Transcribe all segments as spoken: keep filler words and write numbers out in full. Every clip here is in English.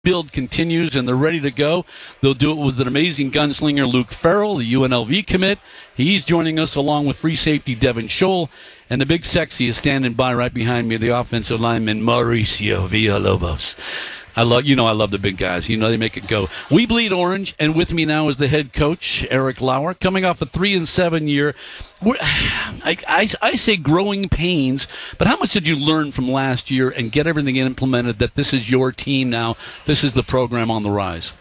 build continues and they're ready to go. They'll do it with an amazing gunslinger, Luke Farrell, the U N L V commit. He's joining us along with free safety Devin Scholl. And the big sexy is standing by right behind me, the offensive lineman, Mauricio Villalobos. I love, you know, I love the big guys. You know, they make it go. We bleed orange, and with me now is the head coach, Eric Lauer, coming off a three and seven year. We're, I, I, I say growing pains, but how much did you learn from last year and get everything implemented that this is your team now? This is the program on the rise.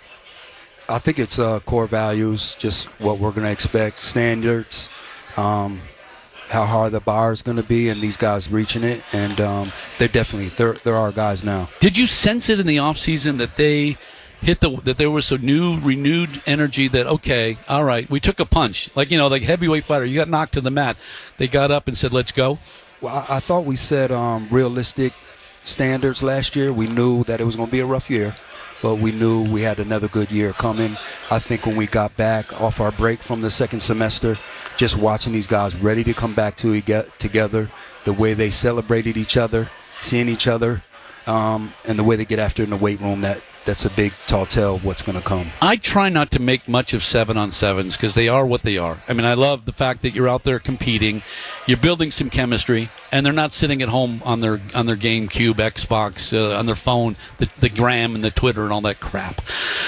I think it's uh, core values, just what we're going to expect, standards, um, how hard the bar is going to be, and these guys reaching it, and um, they're definitely they're they're our guys now. Did you sense it in the offseason that they hit the that there was a new renewed energy that okay, all right, we took a punch, like you know, like heavyweight fighter, you got knocked to the mat, they got up and said, let's go? Well, I, I thought we set um, realistic standards last year. We knew that it was going to be a rough year, but we knew we had another good year coming. I think when we got back off our break from the second semester, just watching these guys ready to come back to get together, the way they celebrated each other, seeing each other, um, and the way they get after in the weight room, that that's a big tall tale of what's going to come. I try not to make much of seven-on-sevens because they are what they are. I mean, I love the fact that you're out there competing, you're building some chemistry, and they're not sitting at home on their on their GameCube, Xbox, uh, on their phone, the, the Gram and the Twitter and all that crap.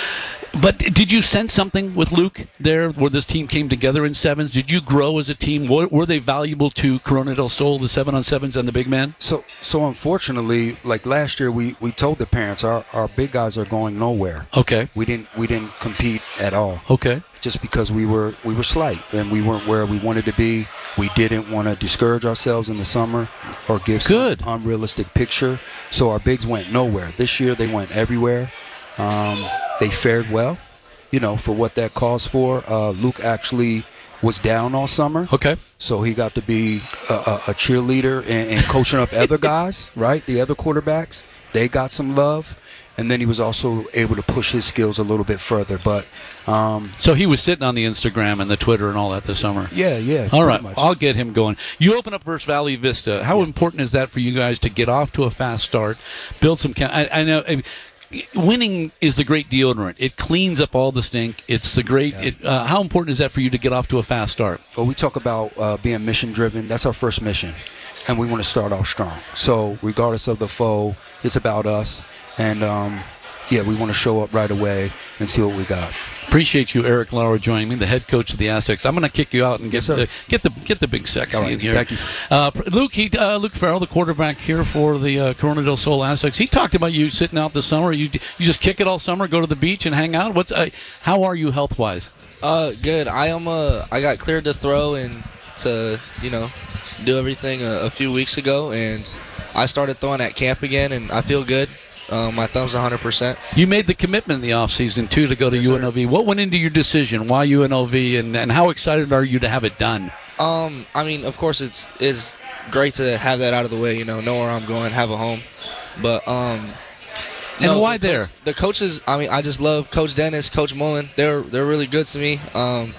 But did you sense something with Luke there where this team came together in sevens? Did you grow as a team? Were, were they valuable to Corona del Sol, the seven-on-sevens and the big man? So so unfortunately, like last year, we, we told the parents our, our big guys are going nowhere. Okay. We didn't we didn't compete at all. Okay. Just because we were we were slight and we weren't where we wanted to be. We didn't want to discourage ourselves in the summer or give Good. some unrealistic picture. So our bigs went nowhere. This year they went everywhere. Um, they fared well, you know, for what that calls for. Uh, Luke actually was down all summer. Okay. So he got to be a, a, a cheerleader and, and coaching up other guys, right? The other quarterbacks, they got some love. And then he was also able to push his skills a little bit further. But um, so he was sitting on the Instagram and the Twitter and all that this summer. Yeah, yeah. All right, much. I'll get him going. You open up versus Valley Vista. How yeah. important is that for you guys to get off to a fast start, build some? I, I know. I, winning is the great deodorant. It cleans up all the stink. It's the great. Yeah. It, uh, how important is that for you to get off to a fast start? Well, we talk about uh, being mission driven. That's our first mission, and we want to start off strong. So regardless of the foe, it's about us. And, um, yeah, we want to show up right away and see what we got. Appreciate you, Eric Lauer, joining me, the head coach of the Aztecs. I'm going to kick you out and get yes, the get the get the big sexy right, in here. Thank you, uh, Luke. He, uh, Luke Farrell, the quarterback here for the uh, Corona del Sol Aztecs. He talked about you sitting out this summer. You you just kick it all summer, go to the beach and hang out. What's uh, how are you health wise? Uh, good. I am. Uh, I got cleared to throw and to you know do everything a, a few weeks ago, and I started throwing at camp again, and I feel good. Um, my thumb's one hundred percent. You made the commitment in the offseason, too, to go to yes, U N L V. Sir. What went into your decision? Why U N L V, and, and how excited are you to have it done? Um, I mean, of course, it's it's great to have that out of the way, you know, know where I'm going, have a home. But, um... And no, why the there? Coach, the coaches, I mean, I just love Coach Dennis, Coach Mullen. They're they're really good to me. Um,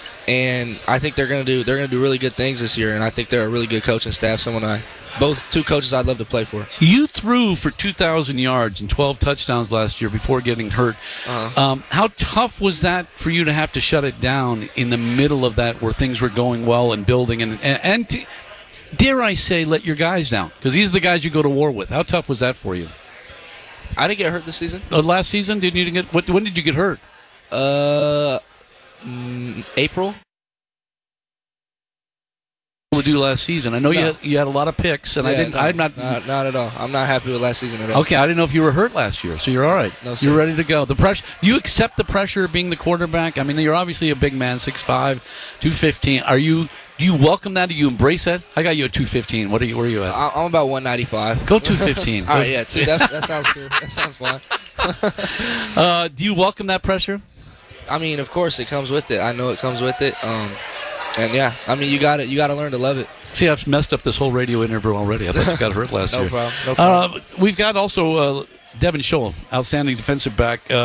and I think they're gonna do they're gonna do really good things this year, and I think they're a really good coaching staff, someone I Both two coaches I'd love to play for. You threw for two thousand yards and twelve touchdowns last year before getting hurt. Uh-huh. Um, how tough was that for you to have to shut it down in the middle of that where things were going well and building? And, and, and to, dare I say, let your guys down? Because these are the guys you go to war with. How tough was that for you? I didn't get hurt this season. Uh, last season? Didn't you get? What, when did you get hurt? Uh, mm, April. To do last season. I know no. you had, you had a lot of picks, and yeah, I didn't. No, I'm not, not. Not at all. I'm not happy with last season at all. Okay, I didn't know if you were hurt last year, so you're all right. No, sir. You're ready to go. The pressure. Do you accept the pressure of being the quarterback? I mean, you're obviously a big man, six five, two fifteen. Are you? Do you welcome that? Do you embrace that? I got you at two fifteen. What are you? Where are you at? I'm about one ninety-five. Go two fifteen. All right, yeah. See, that, that sounds good. That sounds fine. uh, do you welcome that pressure? I mean, of course, it comes with it. I know it comes with it. Um, and yeah, I mean, you got it. You got to learn to love it. See, I've messed up this whole radio interview already. I thought you got hurt last no year. Problem, no problem. Uh, we've got also uh, Devin Scholl, outstanding defensive back. Uh,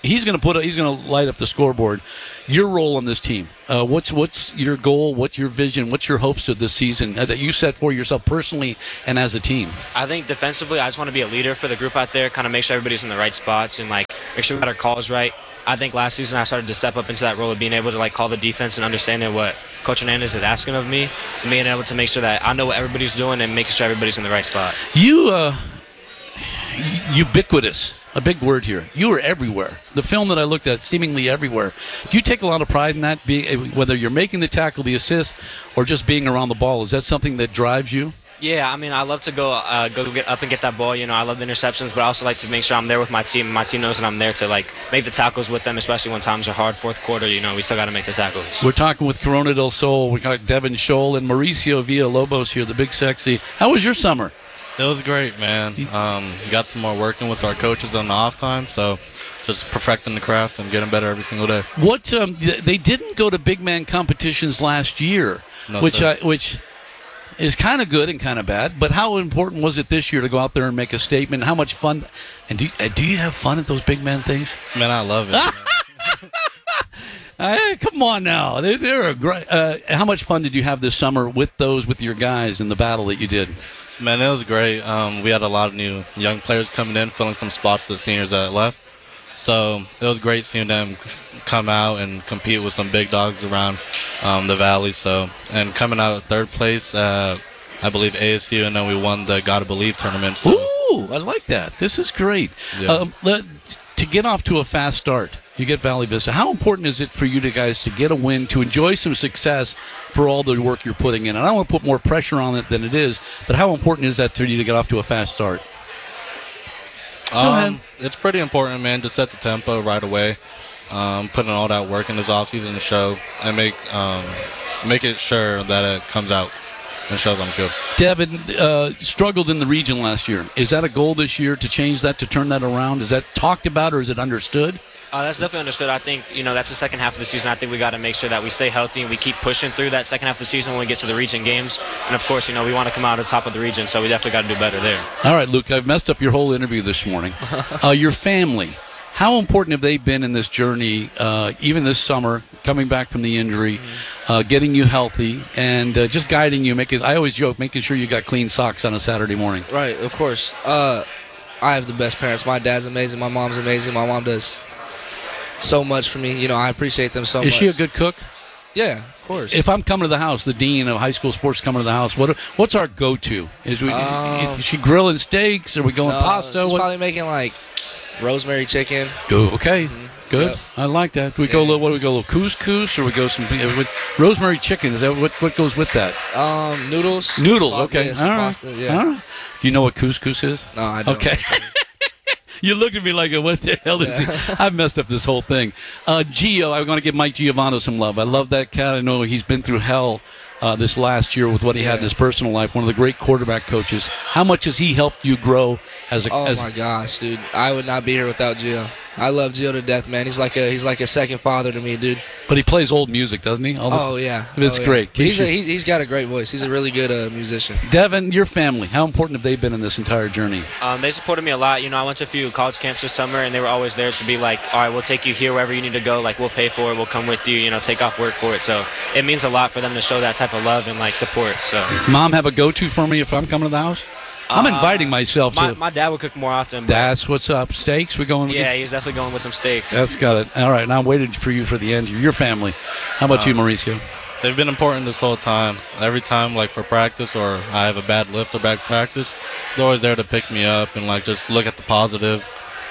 he's going to put. A, he's going to light up the scoreboard. Your role on this team. Uh, what's what's your goal? What's your vision? What's your hopes of this season uh, that you set for yourself personally and as a team? I think defensively, I just want to be a leader for the group out there. Kind of make sure everybody's in the right spots and like make sure we got our calls right. I think last season I started to step up into that role of being able to like call the defense and understanding what Coach Hernandez is asking of me, and being able to make sure that I know what everybody's doing and making sure everybody's in the right spot. You, uh, ubiquitous, a big word here. You were everywhere. The film that I looked at, seemingly everywhere. Do you take a lot of pride in that, being, whether you're making the tackle, the assist, or just being around the ball? Is that something that drives you? Yeah, I mean, I love to go uh, go get up and get that ball. You know, I love the interceptions, but I also like to make sure I'm there with my team. My team knows that I'm there to like make the tackles with them, especially when times are hard. Fourth quarter, you know, we still got to make the tackles. We're talking with Corona del Sol. We got Devin Scholl and Mauricio Villalobos here, the big sexy. How was your summer? It was great, man. Um, got some more working with our coaches on the off time, so just perfecting the craft and getting better every single day. What um, they didn't go to big man competitions last year, No, which sir. I, which is kind of good and kind of bad. But how important was it this year to go out there and make a statement? How much fun? And do you, uh, do you have fun at those big man things? Man, I love it. Hey, come on now. They're, they're a great. Uh, how much fun did you have this summer with those, with your guys in the battle that you did? Man, it was great. Um, we had a lot of new young players coming in, filling some spots to the seniors that left. So it was great seeing them come out and compete with some big dogs around um, the valley. So and coming out third place, uh, I believe A S U, and then we won the Gotta Believe tournament. So. Ooh, I like that. This is great. Yeah. Um, let, to get off to a fast start, you get Valley Vista. How important is it for you to guys to get a win, to enjoy some success for all the work you're putting in? And I don't want to put more pressure on it than it is, but how important is that to you to get off to a fast start? Um, it's pretty important, man, to set the tempo right away. Um, putting all that work in this offseason to show and make um, make it sure that it comes out and shows on the field. Devin uh, struggled in the region last year. Is that a goal this year to change that, to turn that around? Is that talked about or is it understood? Uh, that's definitely understood. I think, you know, that's the second half of the season. I think we got to make sure that we stay healthy and we keep pushing through that second half of the season when we get to the region games. And, of course, you know, we want to come out on top of the region, so we definitely got to do better there. All right, Luke, I've messed up your whole interview this morning. uh, your family, how important have they been in this journey, uh, even this summer, coming back from the injury, mm-hmm. uh, getting you healthy, and uh, just guiding you? Making, I always joke, making sure you got clean socks on a Saturday morning. Right, of course. Uh, I have the best parents. My dad's amazing. My mom's amazing. My mom does so much for me. You know, I appreciate them so much. Is she a good cook? Yeah, of course. If I'm coming to the house, the dean of high school sports coming to the house, what what's our go-to? Is, we, Um, is she grilling steaks? Are we going Uh, pasta? She's What- probably making like rosemary chicken. Oh, okay, good. Yep. I like that. Do we go a Yeah. little. What do we go? A little couscous, or we go some uh, with rosemary chicken? Is that what what goes with that? Um, noodles. Noodles. Uh, Okay. yeah, some All right. pasta, yeah. All right. Do you know what couscous is? No, I don't. Okay. You look at me like, what the hell is Yeah. he? I've messed up this whole thing. Uh, Gio, I'm going to give Mike Giovanni some love. I love that cat. I know he's been through hell uh, this last year with what he had in Yeah. his personal life. One of the great quarterback coaches. How much has he helped you grow as a? Oh as, my gosh, dude! I would not be here without Gio. I love Gio to death, man. He's like a he's like a second father to me, dude. But he plays old music, doesn't he? All this- Oh yeah, It's oh, yeah. great. He's, Keeps a, you- he's he's got a great voice. He's a really good uh, musician. Devin, your family. How important have they been in this entire journey? Um, they supported me a lot. You know, I went to a few college camps this summer, and they were always there to be like, all right, we'll take you here wherever you need to go. Like, we'll pay for it. We'll come with you. You know, take off work for it. So it means a lot for them to show that type of love and, like, support. So Mom, have a go-to for me if I'm coming to the house? I'm Uh, inviting myself my, to. my dad would cook more often. But That's what's up. Steaks? We going? yeah, he's definitely going with some steaks. That's got it. All right. Now I'm waiting for you for the end. Your family. How about you, Mauricio? They've been important this whole time. Every time, like for practice or I have a bad lift or bad practice, they're always there to pick me up and like just look at the positive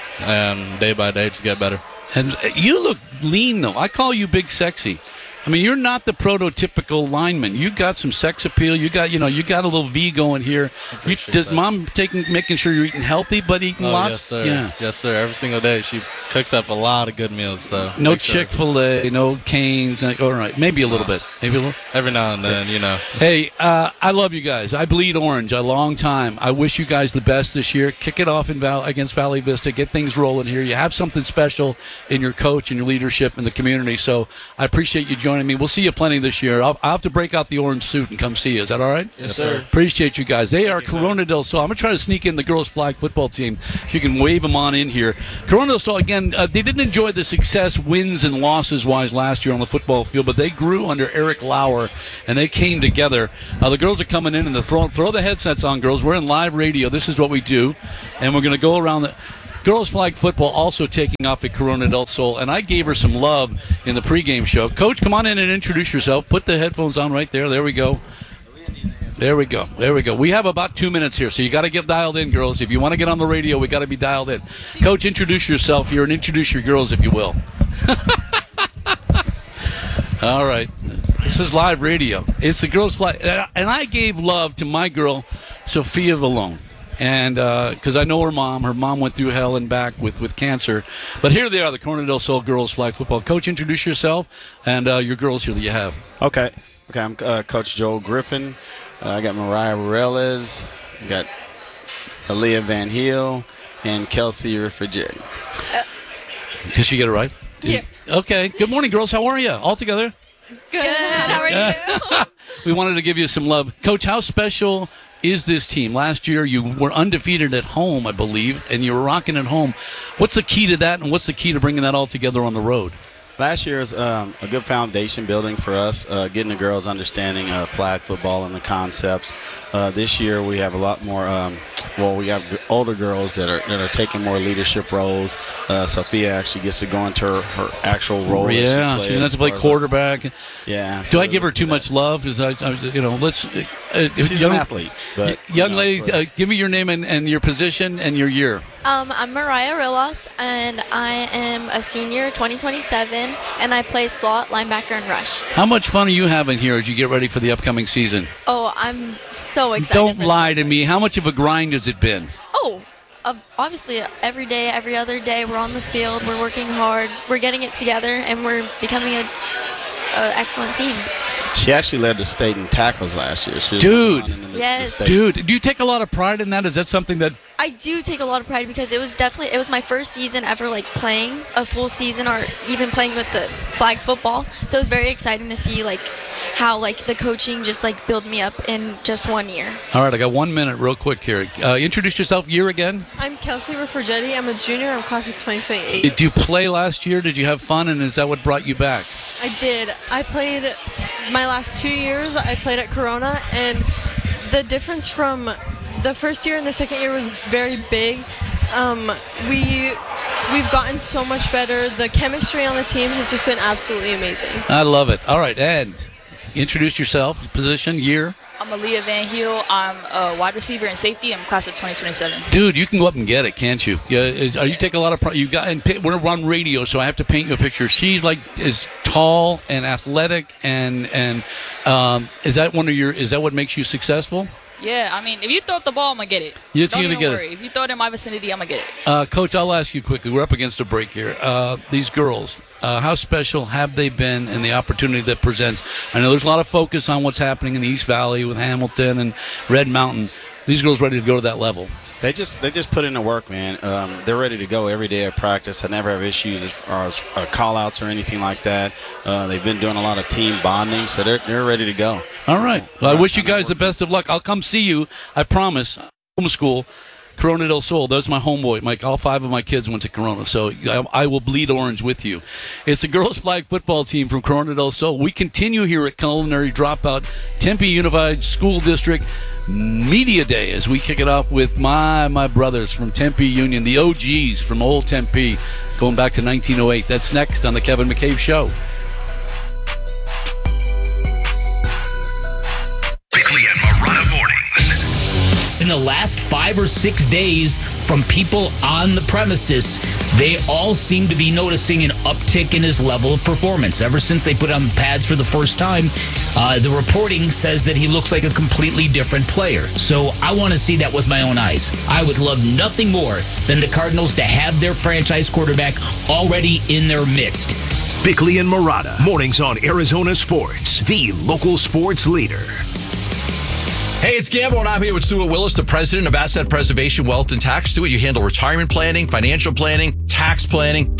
and day by day just get better. And you look lean, though. I call you Big Sexy. I mean, you're not the prototypical lineman. You got some sex appeal. You got, you know, you got a little V going here. You, appreciate does that. Mom taking, making sure you're eating healthy, but eating Oh, lots? yes, sir. Yeah. Yes, sir. Every single day she cooks up a lot of good meals. So No make sure. Chick-fil-A, no Cane's. Like, all right, maybe a little bit. Maybe a little. Every now and then, you know. Hey, uh, I love you guys. I bleed orange a long time. I wish you guys the best this year. Kick it off in Val- against Valley Vista. Get things rolling here. You have something special in your coach and your leadership in the community. So I appreciate you joining what I mean? We'll see you plenty this year. I'll, I'll have to break out the orange suit and come see you. Is that all right? Yes, sir. Appreciate you guys. They are Corona del Sol. I'm going to try to sneak in the girls' flag football team. If you can wave them on in here. Corona del Sol, again, uh, they didn't enjoy the success, wins and losses-wise last year on the football field, but they grew under Eric Lauer, and they came together. Uh, the girls are coming in, and the throw, throw the headsets on, girls. We're in live radio. This is what we do, and we're going to go around the girls flag football also taking off at Corona del Sol, and I gave her some love in the pregame show. Coach, come on in and introduce yourself. Put the headphones on right there. There we go. There we go. There we go. We have about two minutes here, so you got to get dialed in, girls. If you want to get on the radio, we got to be dialed in. Coach, introduce yourself here and introduce your girls, if you will. All right. This is live radio. It's the girls flag, and I gave love to my girl, Sophia Vallone. And because uh, I know her mom, her mom went through hell and back with, with cancer. But here they are, the Corona del Sol girls flag football. Coach, introduce yourself and uh, your girls here that you have. Okay. Okay, I'm uh, Coach Joel Griffin. Uh, I got Mariah Morales. I got Aaliyah Van Heel and Kelsey Refrigetti. Uh, Did she get it right? Yeah. Okay. Good morning, girls. How are you? All together? Good. How are you? We wanted to give you some love. Coach, how special is this team? Last year you were undefeated at home, I believe, and you were rocking at home. What's the key to that, and what's the key to bringing that all together on the road? Last year was um, a good foundation building for us, uh, getting the girls understanding uh, flag football and the concepts. Uh, this year we have a lot more, um, well, we have older girls that are that are taking more leadership roles. Uh, Sophia actually gets to go into her, her actual role. Yeah, she doesn't play quarterback. A, yeah. Do I give her too much love? Is I, I, you know, let's. Uh, She's young, an athlete. But, young you know, lady, uh, give me your name and, and your position and your year. Um, I'm Mariah Rilos, and I am a senior, twenty twenty-seven, and I play slot, linebacker, and rush. How much fun are you having here as you get ready for the upcoming season? Oh, I'm so excited. Don't for lie this. to me. How much of a grind has it been? Oh, uh, obviously, every day, every other day, we're on the field, we're working hard, we're getting it together, and we're becoming a, a excellent team. She actually led the state in tackles last year. She was Dude. in the, the Yes. state. Dude, do you take a lot of pride in that? Is that something that I do take a lot of pride because it was definitely it was my first season ever like playing a full season or even playing with the flag football. So it was very exciting to see like how like the coaching just like built me up in just one year. All right, I got one minute real quick here. Uh, introduce yourself year again. I'm Kelsey Refrigetti. I'm a junior. I'm class of twenty twenty-eight. Did you play last year? Did you have fun? And is that what brought you back? I did. I played my last two years. I played at Corona, and the difference from the first year and the second year was very big. Um, we we've gotten so much better. The chemistry on the team has just been absolutely amazing. I love it. All right, and introduce yourself, position, year. I'm Aaliyah Van Heel. I'm a wide receiver and safety. I'm class of twenty twenty-seven. Dude, you can go up and get it, can't you? Yeah, is, are you take a lot of pride? You've got, and pa- we're on radio, so I have to paint you a picture. She's like is tall and athletic, and and um, is that one of your? Is that what makes you successful? Yeah, I mean, if you throw it the ball, I'm going to get it. You're Don't gonna even get worry. it. If you throw it in my vicinity, I'm going to get it. Uh, Coach, I'll ask you quickly. We're up against a break here. Uh, these girls, uh, how special have they been and the opportunity that presents? I know there's a lot of focus on what's happening in the East Valley with Hamilton and Red Mountain. These girls ready to go to that level. They just they just put in the work, man. Um, they're ready to go every day at practice. I never have issues as far as uh, call-outs or anything like that. Uh, they've been doing a lot of team bonding, so they're they're ready to go. All right. Well, I wish you guys the best of luck. I'll come see you. I promise. Homeschool, Corona del Sol. That's my homeboy. My, all five of my kids went to Corona, so I, I will bleed orange with you. It's a girls' flag football team from Corona del Sol. We continue here at Culinary Dropout, Tempe Unified School District Media Day as we kick it off with my my brothers from Tempe Union, the O Gs from Old Tempe, going back to nineteen oh eight. That's next on the Kevin McCabe Show. Bickley and Marotta mornings. In the last five or six days from people on the premises, they all seem to be noticing an uptick in his level of performance. Ever since they put on the pads for the first time, uh, the reporting says that he looks like a completely different player. So I want to see that with my own eyes. I would love nothing more than the Cardinals to have their franchise quarterback already in their midst. Bickley and Marotta mornings on Arizona Sports, the local sports leader. Hey, it's Gamble, and I'm here with Stuart Willis, the president of Asset Preservation Wealth and Tax. Stuart, you handle retirement planning, financial planning, tax planning.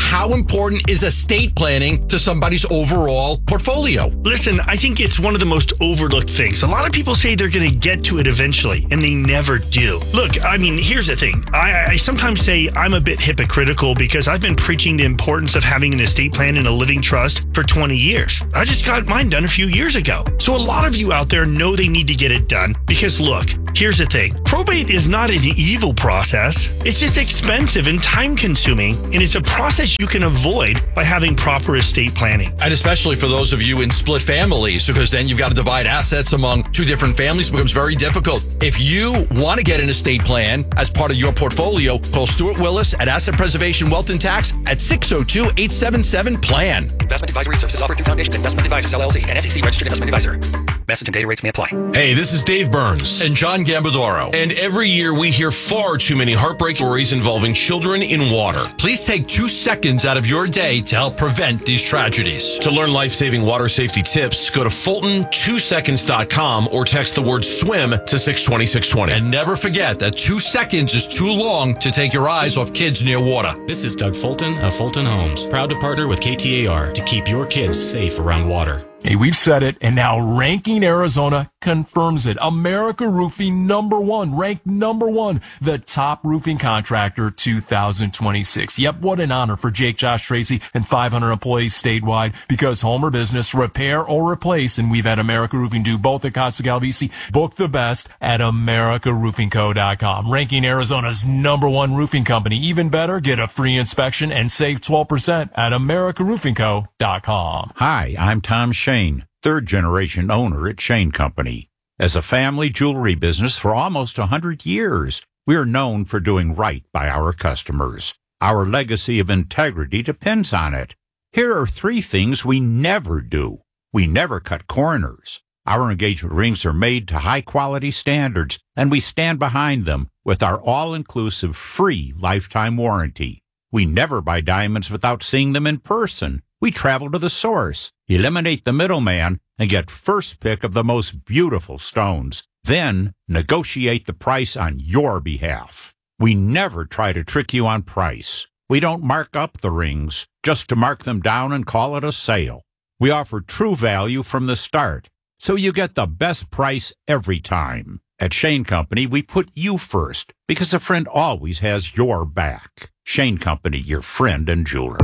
how important is estate planning to somebody's overall portfolio? Listen, I think it's one of the most overlooked things. A lot of people say they're going to get to it eventually, and they never do. Look, I mean, here's the thing. I, I sometimes say I'm a bit hypocritical because I've been preaching the importance of having an estate plan and a living trust for twenty years. I just got mine done a few years ago. So a lot of you out there know they need to get it done because, look, here's the thing. Probate is not an evil process. It's just expensive and time-consuming, and it's a process you can avoid by having proper estate planning. And especially for those of you in split families, because then you've got to divide assets among two different families. It becomes very difficult. If you want to get an estate plan as part of your portfolio, call Stuart Willis at Asset Preservation Wealth and Tax at six oh two, eight seven seven, P L A N. Investment advisory services offered through Foundations Investment Advisors, L L C, and S E C registered investment advisor. Message and data rates may apply. Hey, this is Dave Burns. And John Gambadoro. And every year we hear far too many heartbreaking stories involving children in water. Please take two seconds out of your day to help prevent these tragedies. To learn life-saving water safety tips, go to Fulton two seconds dot com or text the word swim to six twenty, six twenty. And never forget that two seconds is too long to take your eyes off kids near water. This is Doug Fulton of Fulton Homes, proud to partner with K T A R to keep your kids safe around water. Hey, we've said it, and now Ranking Arizona confirms it. America Roofing, number one, ranked number one, the top roofing contractor two thousand twenty-six. Yep, what an honor for Jake, Josh, Tracy, and five hundred employees statewide, because home or business, repair or replace, and we've had America Roofing do both at Costa Galvisi. Book the best at America Roofing Co dot com. Ranking Arizona's number one roofing company. Even better, get a free inspection and save twelve percent at America Roofing Co dot com. Hi, I'm Tom Shane, third-generation owner at Shane Company. As a family jewelry business for almost one hundred years, we are known for doing right by our customers. Our legacy of integrity depends on it. Here are three things we never do. We never cut corners. Our engagement rings are made to high-quality standards, and we stand behind them with our all-inclusive free lifetime warranty. We never buy diamonds without seeing them in person. We travel to the source, eliminate the middleman, and get first pick of the most beautiful stones. Then negotiate the price on your behalf. We never try to trick you on price. We don't mark up the rings just to mark them down and call it a sale. We offer true value from the start, so you get the best price every time. At Shane Company, we put you first, because a friend always has your back. Shane Company, your friend and jeweler.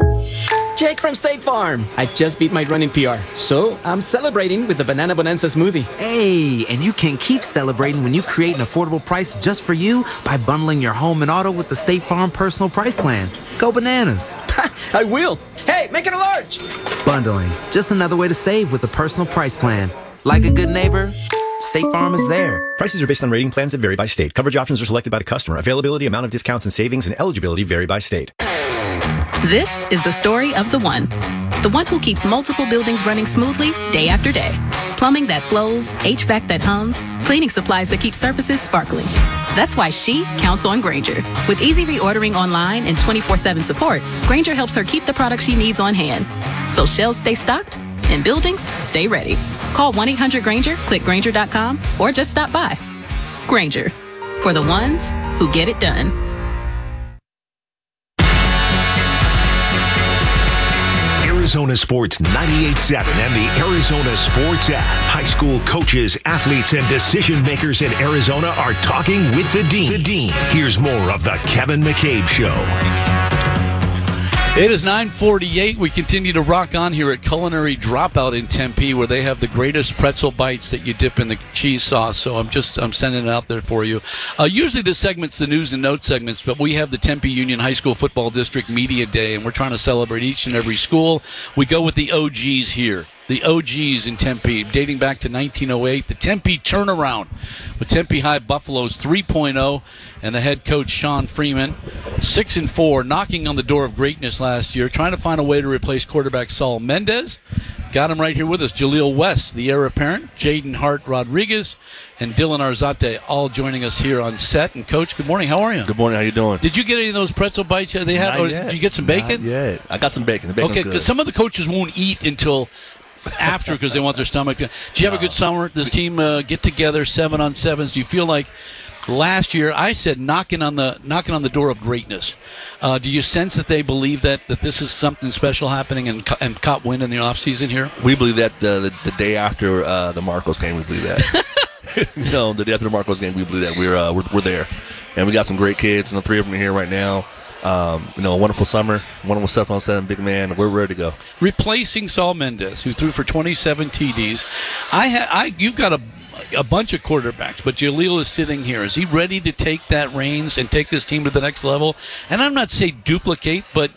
Jake from State Farm. I just beat my running P R, so I'm celebrating with the Banana Bonanza smoothie. Hey, and you can keep celebrating when you create an affordable price just for you by bundling your home and auto with the State Farm Personal Price Plan. Go bananas. I will. Hey, make it a large. Bundling, just another way to save with the Personal Price Plan. Like a good neighbor, State Farm is there. Prices are based on rating plans that vary by state. Coverage options are selected by the customer. Availability, amount of discounts and savings, and eligibility vary by state. This is the story of the one. The one who keeps multiple buildings running smoothly day after day. Plumbing that flows, H V A C that hums, cleaning supplies that keep surfaces sparkling. That's why she counts on Grainger. With easy reordering online and twenty-four seven support, Grainger helps her keep the products she needs on hand. So shelves stay stocked and buildings stay ready. Call one eight hundred Grainger, click Grainger dot com, or just stop by. Grainger, for the ones who get it done. Arizona Sports ninety-eight point seven and the Arizona Sports app. High school coaches, athletes, and decision makers in Arizona are talking with the Dean. The Dean. Here's more of the Kevin McCabe Show. It is nine forty-eight. We continue to rock on here at Culinary Dropout in Tempe, where they have the greatest pretzel bites that you dip in the cheese sauce. So I'm just I'm sending it out there for you. Uh, usually this segment's the news and notes segments, but we have the Tempe Union High School Football District Media Day, and we're trying to celebrate each and every school. We go with the O Gs here. The O Gs in Tempe, dating back to nineteen oh eight. The Tempe turnaround with Tempe High Buffaloes three point oh and the head coach Sean Freeman, six and four, knocking on the door of greatness last year, trying to find a way to replace quarterback Saul Mendez. Got him right here with us. Jaleel West, the heir apparent, Jaden Hart Rodriguez, and Dylan Arzate, all joining us here on set. And Coach, good morning. How are you? Good morning. How you doing? Did you get any of those pretzel bites they had? Not Or yet. did you get some bacon? Not yet. I got some bacon. The bacon's Okay, good. because some of the coaches won't eat until after because they want their stomach. Do you have a good summer? This team uh, get together seven on sevens. Do you feel like last year, I said knocking on the knocking on the door of greatness. Uh, do you sense that they believe that, that this is something special happening and and caught wind in the offseason here? We believe that the the, the day after uh, the Marcos game, we believe that. you know, the day after the Marcos game, we believe that we're uh, we're, we're there, and we got some great kids, and the three of them are here right now. Um, you know, a wonderful summer, wonderful stuff on set, big man. We're ready to go. Replacing Saul Mendez, who threw for twenty-seven T Ds. I, ha- I you've got a a bunch of quarterbacks, but Jaleel is sitting here. Is he ready to take that reins and take this team to the next level? And I'm not saying duplicate, but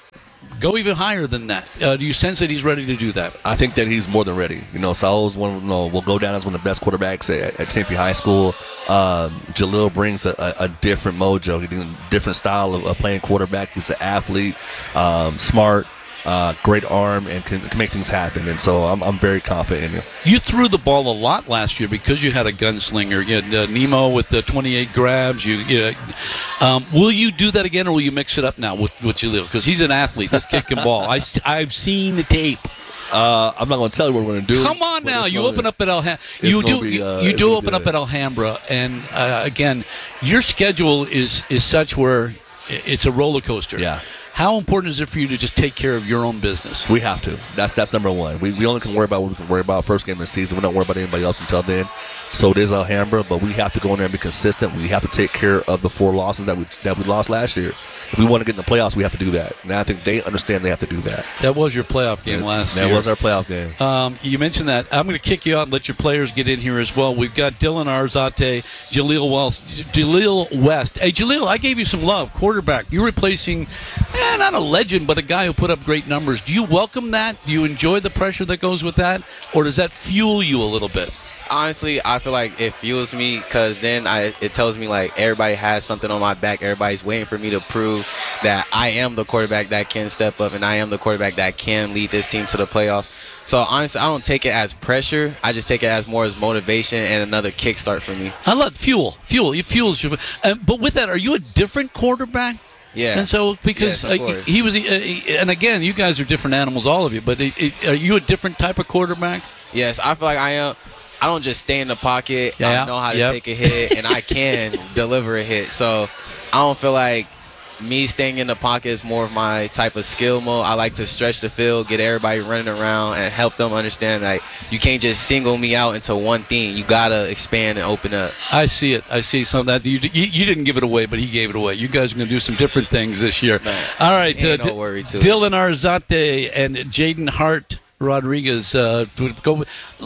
go even higher than that. Uh, do you sense that he's ready to do that? I think that he's more than ready. You know, Saul's one. You know, will go down as one of the best quarterbacks at, at Tempe High School. Um, Jaleel brings a, a, a different mojo. He's a different style of, of playing quarterback. He's an athlete, um, smart. Uh, great arm, and can, can make things happen, and so I'm, I'm very confident in him. You threw the ball a lot last year because you had a gunslinger. You had uh, Nemo with the twenty-eight grabs. You, you um, will you do that again, or will you mix it up now with with Jaleel? Because he's an athlete. That's kicking ball. I, I've seen the tape. Uh, I'm not going to tell you what we're going to do. Come on now, you open up at Alhambra. You do, be, uh, you do open up at Alhambra, and uh, again, your schedule is is such where it's a roller coaster. Yeah. How important is it for you to just take care of your own business? We have to. That's that's number one. We, we only can worry about what we can worry about first game of the season. We don't worry about anybody else until then. So it is Alhambra, but we have to go in there and be consistent. We have to take care of the four losses that we that we lost last year. If we want to get in the playoffs, we have to do that. And I think they understand they have to do that. That was your playoff game yeah, last that year. That was our playoff game. Um, you mentioned that. I'm going to kick you out and let your players get in here as well. We've got Dylan Arzate, Jaleel West. Jaleel West. Hey, Jaleel, I gave you some love. Quarterback. You're replacing, eh, not a legend, but a guy who put up great numbers. Do you welcome that? Do you enjoy the pressure that goes with that? Or does that fuel you a little bit? Honestly, I feel like it fuels me because then I, it tells me like everybody has something on my back. Everybody's waiting for me to prove that I am the quarterback that can step up and I am the quarterback that can lead this team to the playoffs. So honestly, I don't take it as pressure. I just take it as more as motivation and another kickstart for me. I love fuel. Fuel. It fuels you. Uh, but with that, are you a different quarterback? Yeah. And so, because yes, uh, he was, uh, and again, you guys are different animals, all of you, but it, it, are you a different type of quarterback? Yes, I feel like I am. I don't just stay in the pocket. Yeah. I know how to Yep. take a hit, and I can deliver a hit. So I don't feel like me staying in the pocket is more of my type of skill mode. I like to stretch the field, get everybody running around, and help them understand that you can't just single me out into one thing. You got to expand and open up. I see it. I see some of that. You, you, you didn't give it away, but he gave it away. You guys are going to do some different things this year. Man, all right. ain't Uh, no D- worry to it. Dylan Arzate and Jaden Hart Rodriguez. Uh, to go.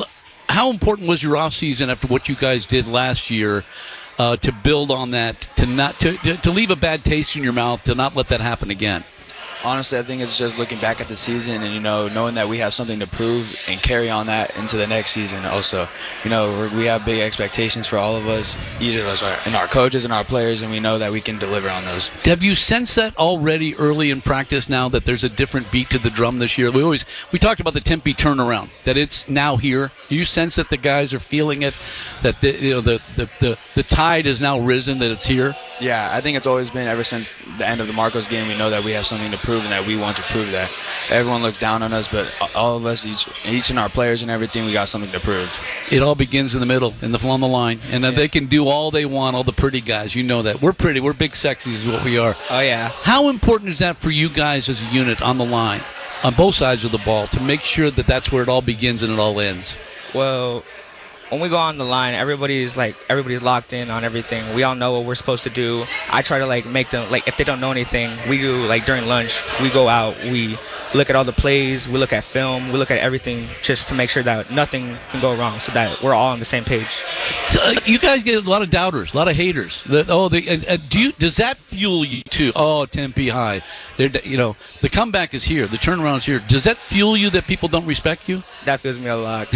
How important was your offseason after what you guys did last year uh, to build on that, to not to, to leave a bad taste in your mouth, to not let that happen again? Honestly, I think it's just looking back at the season and, you know, knowing that we have something to prove and carry on that into the next season also. You know, we're, we have big expectations for all of us, each of us, are, and our coaches and our players, and we know that we can deliver on those. Have you sensed that already early in practice now that there's a different beat to the drum this year? We always we talked about the Tempe turnaround, that it's now here. Do you sense that the guys are feeling it, that the, you know the, the, the, the tide has now risen, that it's here? Yeah, I think it's always been ever since the end of the Marcos game. We know that we have something to prove and that we want to prove that. Everyone looks down on us, but all of us, each, each in our players and everything, we got something to prove. It all begins in the middle, in the on the line, and that Yeah. they can do all they want. All the pretty guys, you know that we're pretty. We're big sexies, is what we are. Oh yeah. How important is that for you guys as a unit on the line, on both sides of the ball, to make sure that that's where it all begins and it all ends? Well, when we go on the line, everybody's like everybody's locked in on everything. We all know what we're supposed to do. I try to like make them like if they don't know anything, we do like during lunch, we go out, we look at all the plays, we look at film, we look at everything just to make sure that nothing can go wrong, so that we're all on the same page. So, uh, you guys get a lot of doubters, a lot of haters. The, oh, the, and, and do you? Does that fuel you too? Oh, Tempe High, They're, you know the comeback is here, the turnaround's here. Does that fuel you that people don't respect you? That fuels me a lot.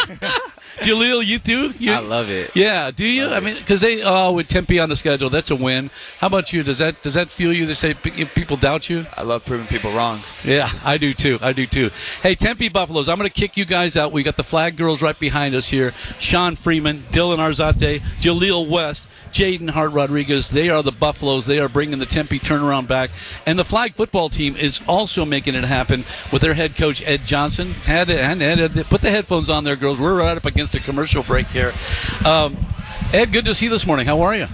Jaleel, you too? You, I love it. Yeah, do you? Love I mean, because they oh with Tempe on the schedule, that's a win. How about you? Does that does that fuel you to say p- people doubt you? I love proving people wrong. Yeah, I do too. I do too. Hey, Tempe Buffaloes, I'm going to kick you guys out. We got the flag girls right behind us here. Sean Freeman, Dylan Arzate, Jaleel West, Jaden Hart Rodriguez. They are the Buffaloes. They are bringing the Tempe turnaround back. And the flag football team is also making it happen with their head coach, Ed Johnson. Had, had, had, put the headphones on there, girls. We're right up against a commercial break here. Um, Ed, good to see you this morning. How are you?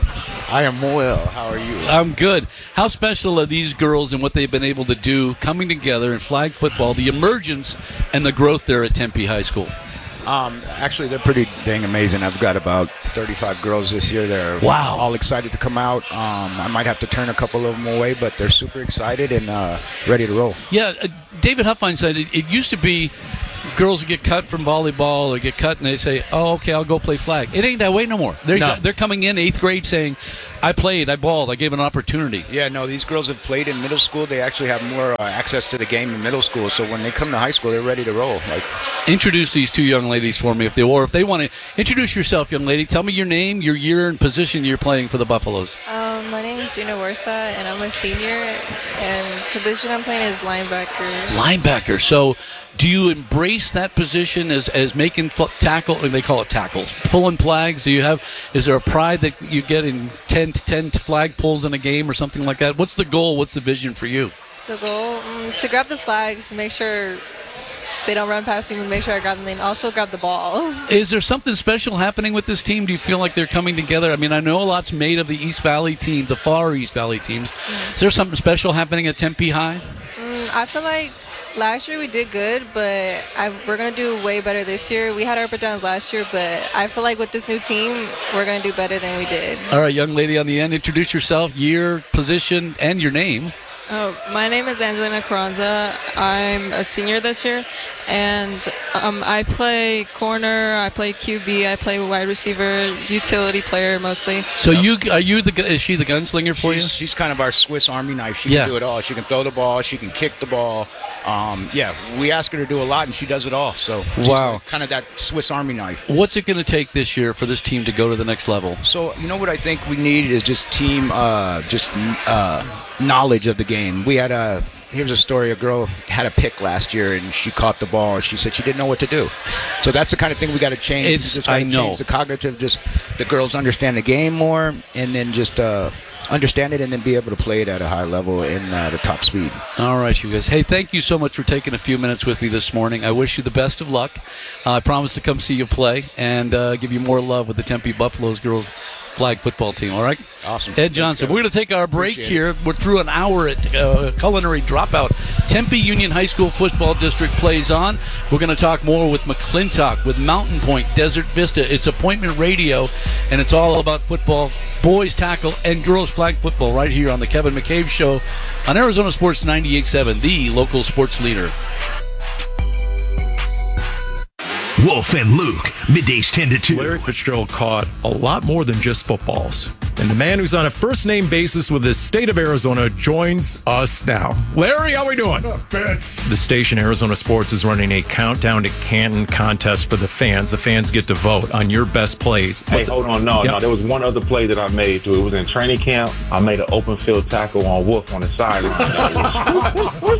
I am well. How are you? I'm good. How special are these girls and what they've been able to do coming together in flag football, the emergence and the growth there at Tempe High School? Um, actually, they're pretty dang amazing. I've got about thirty-five girls this year. They're wow. all excited to come out. Um, I might have to turn a couple of them away, but they're super excited and uh, ready to roll. Yeah, uh, David Huffine said it, it used to be girls would get cut from volleyball or get cut and they say, oh, okay, I'll go play flag. It ain't that way no more. They're, No. they're coming in eighth grade saying, I played, I balled, I gave an opportunity. Yeah, no, these girls have played in middle school. They actually have more uh, access to the game in middle school. So when they come to high school, they're ready to roll. Like, Introduce these two young ladies for me, if they or if they want to introduce yourself, young lady. Tell me your name, your year, and position you're playing for the Buffaloes. Um, my name is Gina Huerta, and I'm a senior. And the position I'm playing is linebacker. Linebacker. So, do you embrace that position as as making fl- tackle? Or they call it tackles, pulling flags. Do you have? Is there a pride that you get in ten to ten flag pulls in a game or something like that? What's the goal? What's the vision for you? The goal um, to grab the flags, make sure they don't run past me, and make sure I grab them, and also grab the ball. Is there something special happening with this team? Do you feel like they're coming together? I mean, I know a lot's made of the East Valley team, the far East Valley teams. Mm. Is there something special happening at Tempe High? Mm, I feel like last year we did good, but I, we're going to do way better this year. We had our up and downs last year, but I feel like with this new team, we're going to do better than we did. All right, young lady on the end, introduce yourself, year, position, and your name. Oh, my name is Angelina Carranza. I'm a senior this year, and um, I play corner, I play Q B, I play wide receiver, utility player mostly. So you are you the is she the gunslinger for she's, you? She's kind of our Swiss Army knife. She Yeah. can do it all. She can throw the ball. She can kick the ball. Um, yeah, we ask her to do a lot, and she does it all. So she's Wow. like kind of that Swiss Army knife. What's it going to take this year for this team to go to the next level? So you know what I think we need is just team, uh, just uh, knowledge of the game. We had a here's a story. A girl had a pick last year, and she caught the ball. And she said she didn't know what to do. So that's the kind of thing we got to change. It's- We just gotta I know. change the cognitive. Just the girls understand the game more, and then just uh, understand it, and then be able to play it at a high level in uh, the top speed. All right, you guys. Hey, thank you so much for taking a few minutes with me this morning. I wish you the best of luck. Uh, I promise to come see you play and uh, give you more love with the Tempe Buffaloes girls flag football team. All right? Awesome. Ed Johnson. We're going to take our break Appreciate here. it. We're through an hour at uh, Culinary Dropout. Tempe Union High School Football District plays on. We're going to talk more with McClintock, with Mountain Point, Desert Vista. It's Appointment Radio, and it's all about football, boys tackle, and girls flag football right here on the Kevin McCabe Show on Arizona Sports ninety-eight point seven, the local sports leader. Wolf and Luke, middays ten to two. Larry Fitzgerald caught a lot more than just footballs. And the man who's on a first-name basis with the state of Arizona joins us now. Larry, how we doing? The station Arizona Sports is running a Countdown to Canton contest for the fans. The fans get to vote on your best plays. Hey, What's- hold on. No, Yep. no. There was one other play that I made, too. It was in training camp. I made an open field tackle on Wolf on the sideline.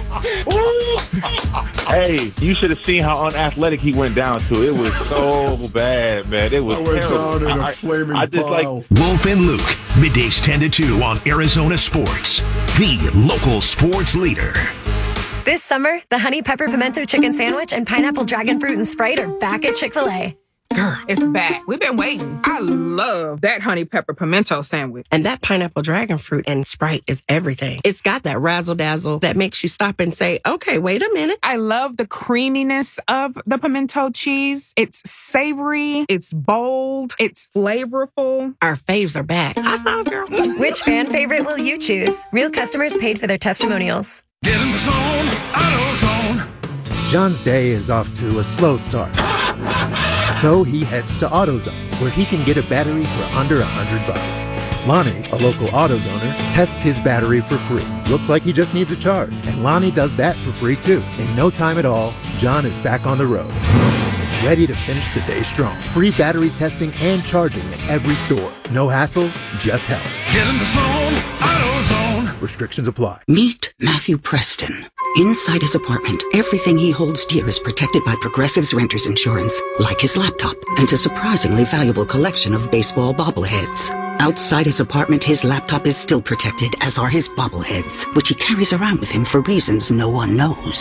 Hey, you should have seen how unathletic he went down to. It was so bad, man. It was I went terrible. down in a I- flaming I just pile. like Wolf and Luke, middays ten to two on Arizona Sports, the local sports leader. This summer, the Honey Pepper Pimento Chicken Sandwich and Pineapple Dragon Fruit and Sprite are back at Chick-fil-A. Girl, it's back. We've been waiting. I love that honey pepper pimento sandwich. And that pineapple dragon fruit and Sprite is everything. It's got that razzle dazzle that makes you stop and say, okay, wait a minute. I love the creaminess of the pimento cheese. It's savory, it's bold, it's flavorful. Our faves are back. I thought, girl. Which fan favorite will you choose? Real customers paid for their testimonials. Get in the zone, AutoZone. John's day is off to a slow start. So he heads to AutoZone, where he can get a battery for under a hundred bucks. Lonnie, a local AutoZoner, tests his battery for free. Looks like he just needs a charge, and Lonnie does that for free too. In no time at all, John is back on the road, ready to finish the day strong. Free battery testing and charging at every store. No hassles, just help. Get in the zone, AutoZone. Restrictions apply. Meet Matthew Preston. Inside his apartment, everything he holds dear is protected by Progressive's renter's insurance, like his laptop and a surprisingly valuable collection of baseball bobbleheads. Outside his apartment, his laptop is still protected, as are his bobbleheads, which he carries around with him for reasons no one knows.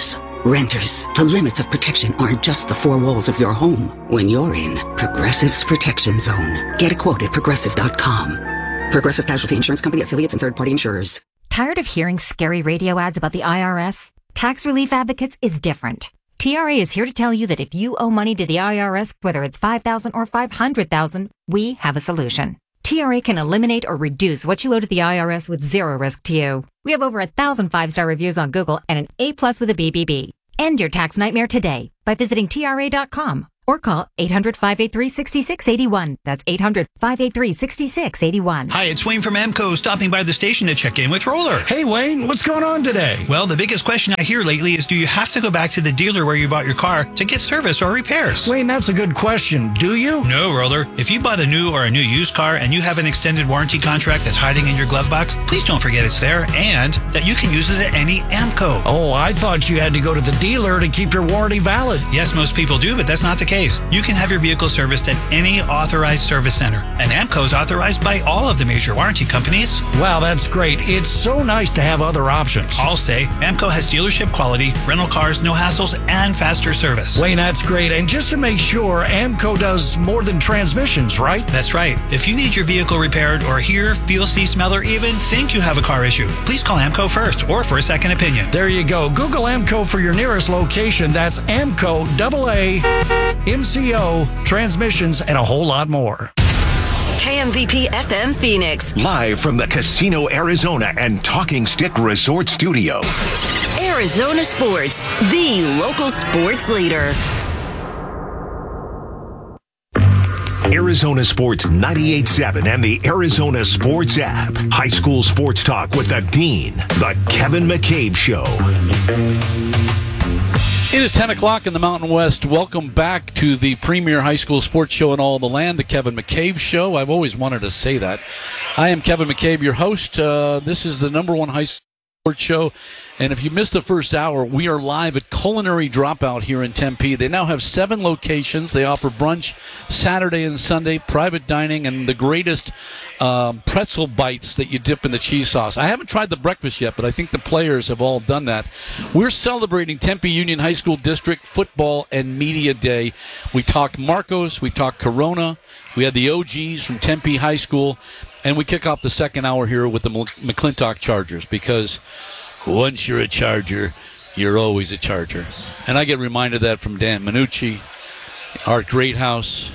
Renters, the limits of protection aren't just the four walls of your home. When you're in Progressive's Protection Zone. Get a quote at progressive dot com. Progressive Casualty Insurance Company, affiliates, and third-party insurers. Tired of hearing scary radio ads about the I R S? Tax Relief Advocates is different. T R A is here to tell you that if you owe money to the I R S, whether it's five thousand dollars or five hundred thousand dollars, we have a solution. T R A can eliminate or reduce what you owe to the I R S with zero risk to you. We have over a thousand five-star reviews on Google and an A plus with a B B B. End your tax nightmare today by visiting T R A dot com or call eight hundred, five eight three, six six eight one. That's eight hundred, five eight three, six six eight one. Hi, it's Wayne from AMCO stopping by the station to check in with Roller. Hey, Wayne, what's going on today? Well, the biggest question I hear lately is, do you have to go back to the dealer where you bought your car to get service or repairs? Wayne, that's a good question. Do you? No, Roller. If you bought a new or a new used car and you have an extended warranty contract that's hiding in your glove box, please don't forget it's there and that you can use it at any AMCO. Oh, I thought you had to go to the dealer to keep your warranty valid. Yes, most people do, but that's not the case. You can have your vehicle serviced at any authorized service center. And AMCO is authorized by all of the major warranty companies. Wow, that's great. It's so nice to have other options. I'll say AMCO has dealership quality, rental cars, no hassles, and faster service. Wayne, that's great. And just to make sure, AMCO does more than transmissions, right? That's right. If you need your vehicle repaired or hear, feel, see, smell, or even think you have a car issue, please call AMCO first or for a second opinion. There you go. Google AMCO for your nearest location. That's AMCO, double A, M C O, transmissions, and a whole lot more. K M V P F M Phoenix. Live from the Casino Arizona and Talking Stick Resort Studio. Arizona Sports, the local sports leader. Arizona Sports ninety-eight point seven and the Arizona Sports app. High school sports talk with the Dean, the Kevin McCabe Show. It is ten o'clock in the Mountain West. Welcome back to the premier high school sports show in all the land, the Kevin McCabe Show. I've always wanted to say that. I am Kevin McCabe, your host. Uh, this is the number one high school sports show. And if you missed the first hour, we are live at Culinary Dropout here in Tempe. They now have seven locations. They offer brunch Saturday and Sunday, private dining, and the greatest um, pretzel bites that you dip in the cheese sauce. I haven't tried the breakfast yet, but I think the players have all done that. We're celebrating Tempe Union High School District Football and Media Day. We talked Marcos, we talked Corona, we had the O Gs from Tempe High School, and we kick off the second hour here with the McClintock Chargers, because once you're a Charger, you're always a Charger. And I get reminded of that from Dan Minucci, Art Greathouse,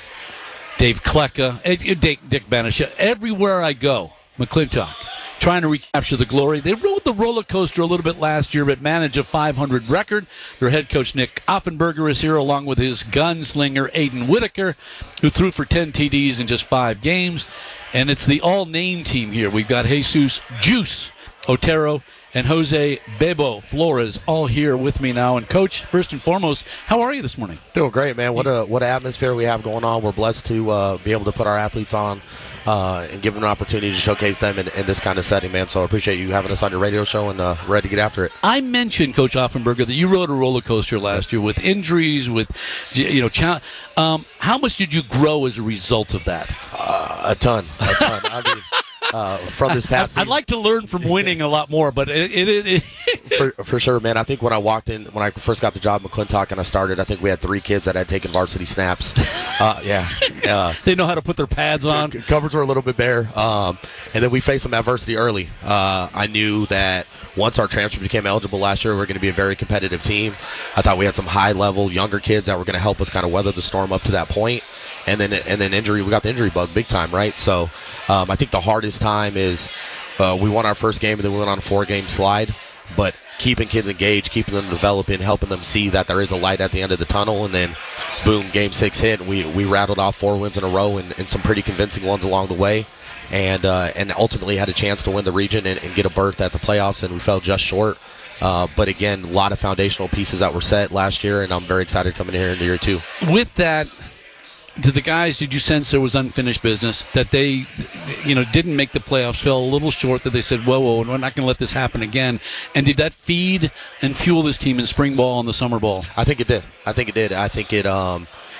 Dave Klecka, Dick, Dick Banish. Everywhere I go, McClintock, trying to recapture the glory. They rode the roller coaster a little bit last year, but managed a five hundred record. Their head coach, Nick Offenberger, is here, along with his gunslinger, Aiden Whitaker, who threw for ten T Ds in just five games. And it's the all-name team here. We've got Jesus Juice Otero and Jose Bebo Flores all here with me now. And Coach, first and foremost, how are you this morning? Doing great, man. What a what an atmosphere we have going on. We're blessed to uh, be able to put our athletes on uh, and give them an opportunity to showcase them in, in this kind of setting, man. So I appreciate you having us on your radio show and uh, ready to get after it. I mentioned, Coach Offenberger, that you rode a roller coaster last year with injuries, with, you know, cha- um, how much did you grow as a result of that? Uh, a ton, a ton. I mean, Uh, from this past season. I'd like to learn from winning a lot more, but it, it, it, it for, for sure, man. I think when I walked in, when I first got the job at McClintock and I started, I think we had three kids that had taken varsity snaps. Uh, yeah. Uh, they know how to put their pads on. Covers were a little bit bare. Um, and then we faced some adversity early. Uh, I knew that once our transfer became eligible last year, we were going to be a very competitive team. I thought we had some high-level younger kids that were going to help us kind of weather the storm up to that point. And then, and then injury, we got the injury bug big time, right? So um, I think the hardest time is uh, we won our first game and then we went on a four-game slide. But keeping kids engaged, keeping them developing, helping them see that there is a light at the end of the tunnel, and then, boom, game six hit, and we, we rattled off four wins in a row and, and some pretty convincing ones along the way. And uh, and ultimately had a chance to win the region and, and get a berth at the playoffs, and we fell just short. Uh, but again, a lot of foundational pieces that were set last year, and I'm very excited coming in here into year two. With that, to the guys, did you sense there was unfinished business, that they, you know, didn't make the playoffs, fell a little short, that they said, whoa, whoa, we're not going to let this happen again? And did that feed and fuel this team in spring ball and the summer ball? I think it did. I think it did. I think it um,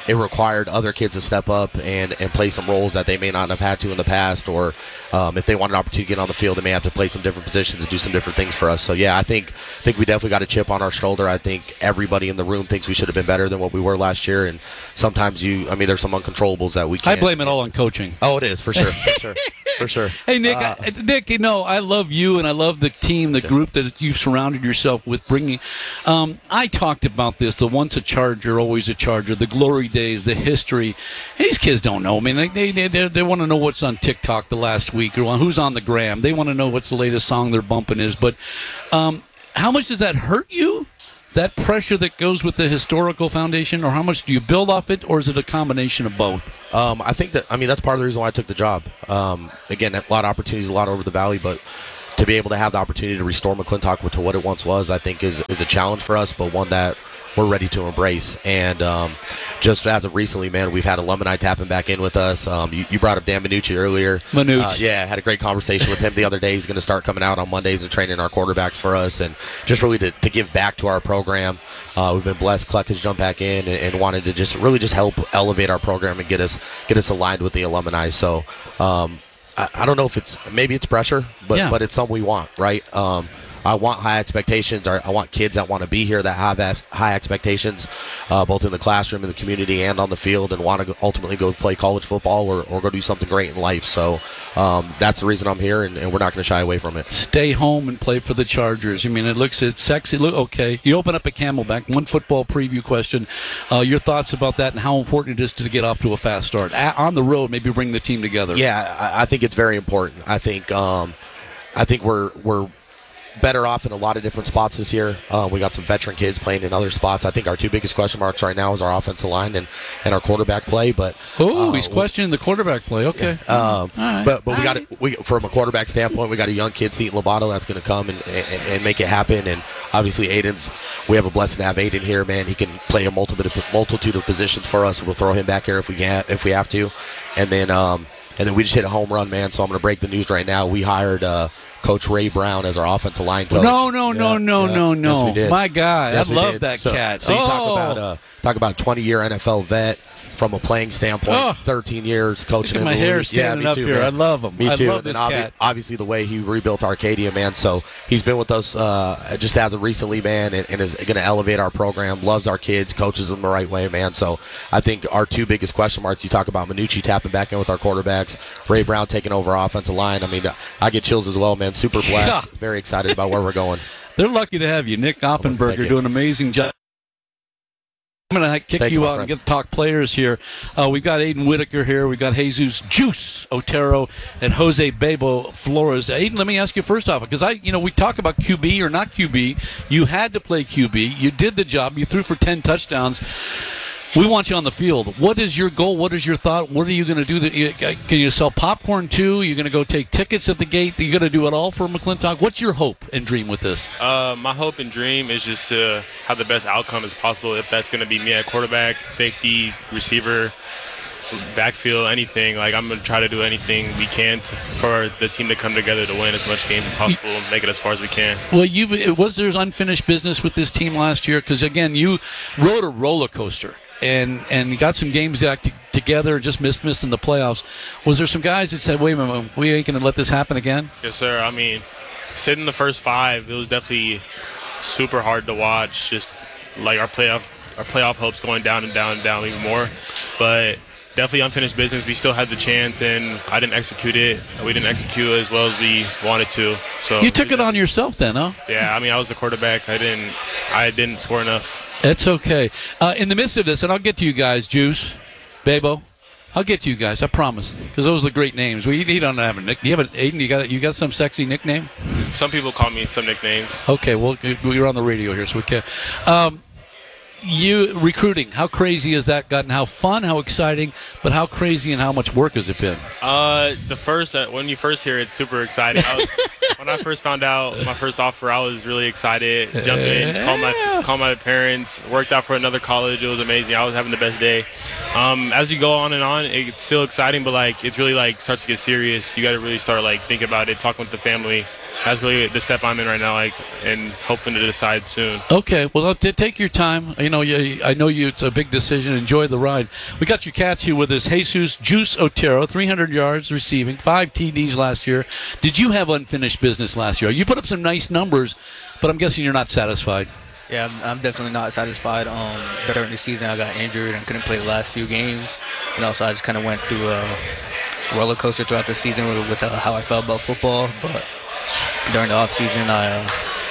it required other kids to step up and, and play some roles that they may not have had to in the past, or um, if they want an opportunity to get on the field, they may have to play some different positions and do some different things for us. So, yeah, I think I think we definitely got a chip on our shoulder. I think everybody in the room thinks we should have been better than what we were last year, and sometimes you, I mean, there's some uncontrollables that we can't. I blame it all on coaching. Oh, it is, for sure, for sure, for sure. Hey, Nick, Uh, I, Nick, you know, I love you, and I love the team, the group that you've surrounded yourself with bringing. Um, I talked about this, the once a Charger, always a Charger, the glory days, the history. These kids don't know. I mean, they they, they, they want to know what's on TikTok the last week, or who's on the gram. They want to know what's the latest song they're bumping is. But um, how much does that hurt you? That pressure that goes with the historical foundation, or how much do you build off it, or is it a combination of both? Um, I think that, I mean, that's part of the reason why I took the job. Um, again, a lot of opportunities, a lot over the valley, but to be able to have the opportunity to restore McClintock to what it once was, I think is is a challenge for us, but one that we're ready to embrace. And um, just as of recently, man, we've had alumni tapping back in with us. Um, you, you brought up Dan Minucci earlier. Minucci. Uh, yeah, had a great conversation with him the other day. He's going to start coming out on Mondays and training our quarterbacks for us, and just really to, to give back to our program. Uh, we've been blessed. Cluck has jumped back in and, and wanted to just really just help elevate our program and get us get us aligned with the alumni. So um, I, I don't know if it's maybe it's pressure, but Yeah. but it's something we want, right? Um, I want high expectations. Or I want kids that want to be here that have high expectations, uh, both in the classroom, in the community, and on the field, and want to ultimately go play college football or, or go do something great in life. So um, that's the reason I'm here, and, and we're not going to shy away from it. Stay home and play for the Chargers. I mean, it looks it's sexy. Look, okay, you open up a Camelback. One football preview question. Uh, your thoughts about that and how important it is to get off to a fast start a- on the road. Maybe bring the team together. Yeah, I, I think it's very important. I think um, I think we're we're. better off in a lot of different spots this year. Uh, we got some veteran kids playing in other spots. I think our two biggest question marks right now is our offensive line and, and our quarterback play. But Oh, uh, he's questioning the quarterback play. Okay. Um, right. But but we got it. We from a quarterback standpoint, we got a young kid, Seton Lobato, that's going to come and, and and make it happen. And obviously, Aiden's. We have a blessing to have Aiden here, man. He can play a multitude of, multitude of positions for us. We'll throw him back here if we can, if we have to. And then um, and then we just hit a home run, man. So I'm going to break the news right now. We hired. Uh, Coach Ray Brown as our offensive line coach. No, no, no, Yeah, no, yeah. no, no. Yes, we did. My God, Yes, I we love did. that so, cat. So you oh. talk about uh, talk about twenty-year N F L vet from a playing standpoint, Oh. thirteen years coaching Look at in my the hair league. standing yeah, me up too, here. man. I love him. Me I too. love And this then obvi- cat. Obviously, the way he rebuilt Arcadia, man. So he's been with us uh, just as of recently, man, and, and is going to elevate our program. Loves our kids, coaches them the right way, man. So I think our two biggest question marks. You talk about Minucci tapping back in with our quarterbacks, Ray Brown taking over our offensive line. I mean, I get chills as well, man. Super blessed. Yeah. Very excited about where we're going. They're lucky to have you. Nick Offenberger you. doing an amazing job. I'm going to kick Thank you, you, my out and friend. get to talk players here. Uh, we've got Aiden Whitaker here. We've got Jesus Juice Otero and Jose Bebo Flores. Aiden, let me ask you first off, because I, you know, we talk about Q B or not Q B. You had to play Q B. You did the job. You threw for ten touchdowns. We want you on the field. What is your goal? What is your thought? What are you going to do? That you, can you sell popcorn too? You're going to go take tickets at the gate? You're going to do it all for McClintock? What's your hope and dream with this? Uh, my hope and dream is just to have the best outcome as possible. If that's going to be me at quarterback, safety, receiver, backfield, anything. Like I'm going to try to do anything we can to, for the team to come together to win as much games as possible and make it as far as we can. Well, you was there unfinished business with this team last year? Because again, you rode a roller coaster. And and you got some games back to, together, just missed missed in the playoffs. Was there some guys that said, "Wait a minute, we ain't going to let this happen again"? Yes, sir. I mean, sitting in the first five, it was definitely super hard to watch. Just like our playoff, our playoff hopes going down and down and down even more. But definitely unfinished business. We still had the chance, and I didn't execute it. We didn't execute as well as we wanted to. So You took it on yourself then, huh? yeah, I mean, I was the quarterback. I didn't, I didn't score enough. That's okay. Uh, in the midst of this, and I'll get to you guys, Juice, Bebo. I'll get to you guys, I promise, because those are the great names. We you don't have a nick. Do you have an Aiden? You got you got some sexy nickname? Some people call me some nicknames. Okay, well we're on the radio here, so we can. Um, you recruiting? How crazy has that gotten? How fun? How exciting? But how crazy and how much work has it been? Uh, the first uh, when you first hear it, it's super exciting. I was, when I first found out my first offer, I was really excited. Jumped in, called my called my parents, worked out for another college. It was amazing. I was having the best day. Um, as you go on and on, it's still exciting, but like it's really like starts to get serious. You got to really start like thinking about it, talking with the family. that's really the step I'm in right now, like, and hoping to decide soon. Okay, well, t- take your time. You know, you, I know you. It's a big decision. Enjoy the ride. We got your Cats here with us. Jesus Juice Otero, three hundred yards receiving, five T Ds last year. Did you have unfinished business last year? You put up some nice numbers, but I'm guessing you're not satisfied. Yeah, I'm, I'm definitely not satisfied. Um, during the season, I got injured and couldn't play the last few games. You know, so I just kind of went through a roller coaster throughout the season with, with uh, how I felt about football. But during the off season, I uh,